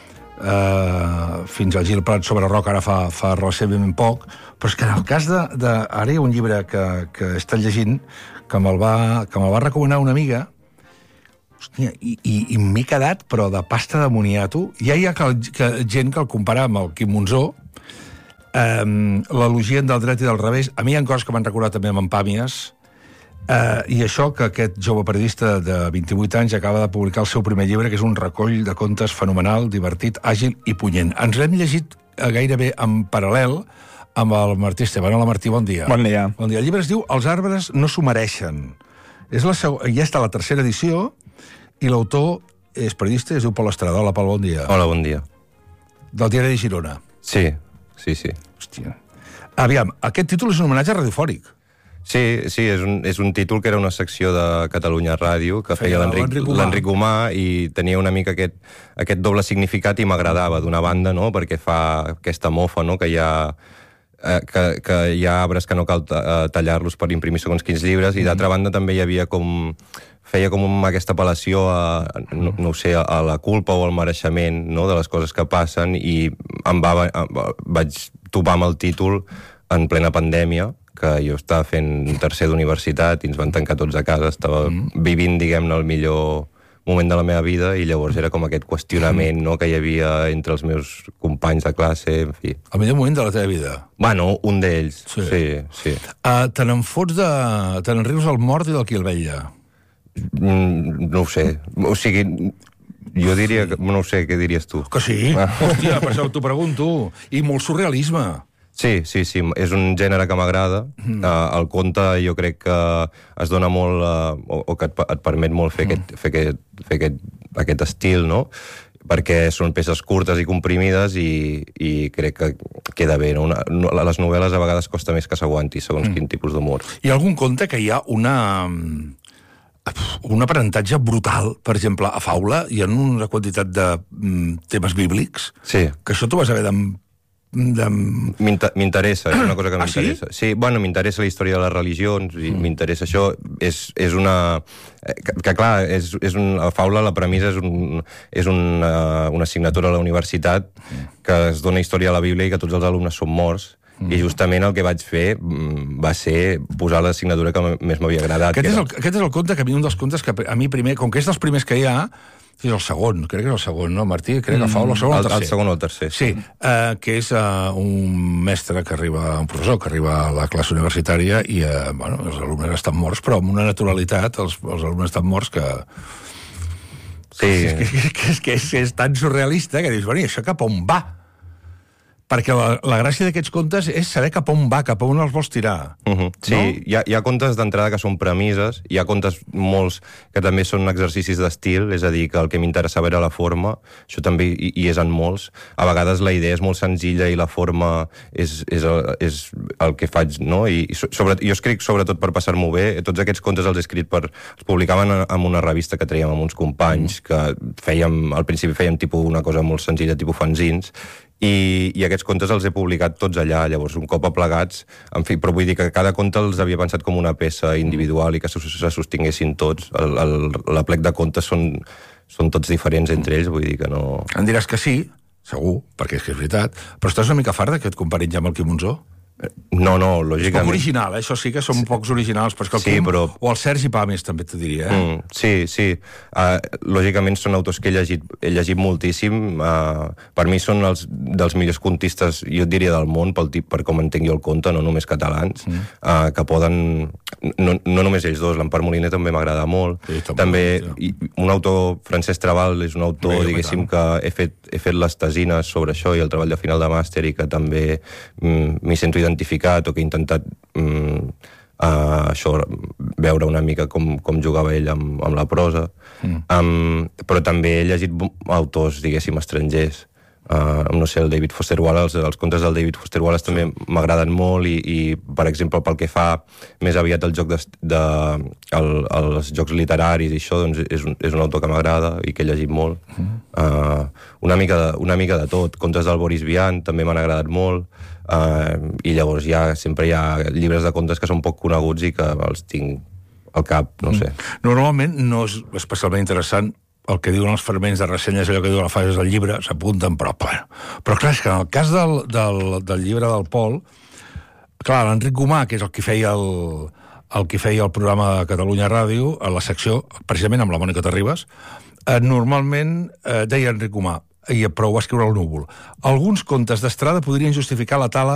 Speaker 8: fins al Gil Prat sobre rock ara fa relativament poc, però és que en el cas de ara hi ha un llibre que he estat llegint que me'l va recomanar una amiga. Hòstia, i m'he quedat, però de pasta de moniato. Ja hi ha gent que el compara amb el Quim Monzó, l'elogien del dret i del revés. A mi hi ha coses que m'han recordat també amb en Pàmies, i això que aquest jove periodista de 28 anys acaba de publicar el seu primer llibre, que és un recoll de contes fenomenal, divertit, àgil i punyent. Ens l'hem llegit gairebé en paral·lel amb el Martí Esteban. Hola, Martí, bon dia.
Speaker 10: Bon dia.
Speaker 8: Bon dia. El llibre es diu Els arbres no s'ho mereixen. Ja està la tercera edició, i l'autor és periodista, es diu Pol Estrada. Hola, Pol, bon dia.
Speaker 11: Hola, bon dia.
Speaker 8: Del diari de Girona.
Speaker 11: Sí.
Speaker 8: Hòstia. Aviam, aquest títol és un homenatge radiofònic.
Speaker 11: Sí, és un títol que era una secció de Catalunya Ràdio que feia l'Enric Gomà i tenia una mica aquest doble significat i m'agradava, d'una banda, no?, perquè fa aquesta mofa, no?, que hi ha arbres que no cal tallar-los per imprimir segons quins llibres, i d'altra banda també hi havia feia com aquesta apel·lació no sé, a la culpa o al mereixement, no?, de les coses que passen, i vaig topar amb el títol en plena pandèmia, que jo estava fent tercer d'universitat i ens van tancar tots a casa, estava vivint, diguem-ne, el millor moment de la meva vida, i llavors era com aquest qüestionament, no?, que hi havia entre els meus companys de classe, en fi.
Speaker 8: El millor moment de la teva vida?
Speaker 11: Bueno, un d'ells, sí.
Speaker 8: Te n'en rius del mort i del qui el veia?
Speaker 11: No ho sé. O sigui, jo diria que... No ho sé, què diries tu?
Speaker 8: Que sí? Hòstia, per això t'ho pregunto. I molt surrealisme.
Speaker 11: Sí, és un gènere que m'agrada. El conte jo crec que es dona molt, o que et permet molt fer aquest estil, no?, perquè són peces curtes i comprimides i crec que queda bé, no? Les novel·les a vegades costa més que s'aguanti, segons quin tipus d'humor.
Speaker 8: Hi ha algun conte que hi ha un aprenentatge brutal, per exemple, a Faula hi ha una quantitat de temes bíblics, que això tu vas haver
Speaker 11: M'interessa, és una cosa que m'interessa.
Speaker 8: Sí?
Speaker 11: Sí, bueno, m'interessa la història de les religions, i m'interessa això. És una... Que clar, a Faula la premissa és una assignatura a la universitat que es dona història a la Bíblia i que tots els alumnes són morts, i justament el que vaig fer va ser posar l'assignatura que més m'havia agradat.
Speaker 8: Aquest és el conte que a mi, un dels contes que a mi primer, com que és dels primers que hi ha, és el segon, crec que és el segon, no, Martí? Crec que Faula, el segon o el tercer.
Speaker 11: El segon o el tercer.
Speaker 8: Sí, que és un mestre que arriba, un professor que arriba a la classe universitària i, bueno, els alumnes estan morts, però amb una naturalitat, els alumnes estan morts que...
Speaker 11: Sí.
Speaker 8: Que és tan surrealista que dius, bueno, i això cap on va? Perquè la gràcia d'aquests contes és saber cap on va, cap on els vols tirar.
Speaker 11: Sí, hi ha contes d'entrada que són premisses, hi ha contes molts que també són exercicis d'estil, és a dir, que el que m'interessava era la forma, això també hi és en molts. A vegades la idea és molt senzilla i la forma és el que faig, no? Jo escric sobretot per passar-m'ho bé, tots aquests contes els he escrit els publicaven en una revista que traiem amb uns companys, que al principi fèiem una cosa molt senzilla, tipus fanzins, i aquests contes els he publicat tots allà, llavors un cop aplegats, en fi, però vull dir que cada conte els havia pensat com una peça individual i que se sostinguessin tots. L'aplec de contes són tots diferents entre ells, vull dir que no...
Speaker 8: Em diràs que sí, segur, perquè és que és veritat, però estàs una mica fart que et comparin ja amb el Quim Monzó?
Speaker 11: No, lògicament.
Speaker 8: És poc original, això sí que són pocs originals, però és que el Quim o el Sergi Pàmies també t'ho diria,
Speaker 11: Sí. Lògicament són autors que he llegit moltíssim. Per mi són dels millors contistes, jo et diria, del món, per com entenc jo el conte, no només catalans, que poden... No només ells dos, l'Empar Moliner també m'agrada molt. També un autor, Francesc Trabal, és un autor, diguéssim, que he fet les tesines sobre això i el treball de final de màster i que també m'hi sento identificat o que he intentat veure una mica com jugava ell amb la prosa. Però també he llegit autors, diguéssim, estrangers. No sé, el David Foster Wallace, els contes del David Foster Wallace també m'agraden molt i, per exemple, pel que fa més aviat al joc als jocs literaris i això, doncs és un autor que m'agrada i que he llegit molt. Una mica de tot. Contes del Boris Vian també m'han agradat molt i llavors sempre hi ha llibres de contes que són poc coneguts i que els tinc al cap, no sé.
Speaker 8: Normalment no és especialment interessant el que diuen els fragments de ressenyes, allò que diuen les fases del llibre, s'apunten, però clar, és que en el cas del llibre del Pol, clar, l'Enric Gomà, que és el que feia el programa de Catalunya Ràdio, a la secció, precisament amb la Mònica Terribas, normalment deia Enric Gomà, però ho va escriure al Núvol. Alguns contes d'Estrada podrien justificar la tala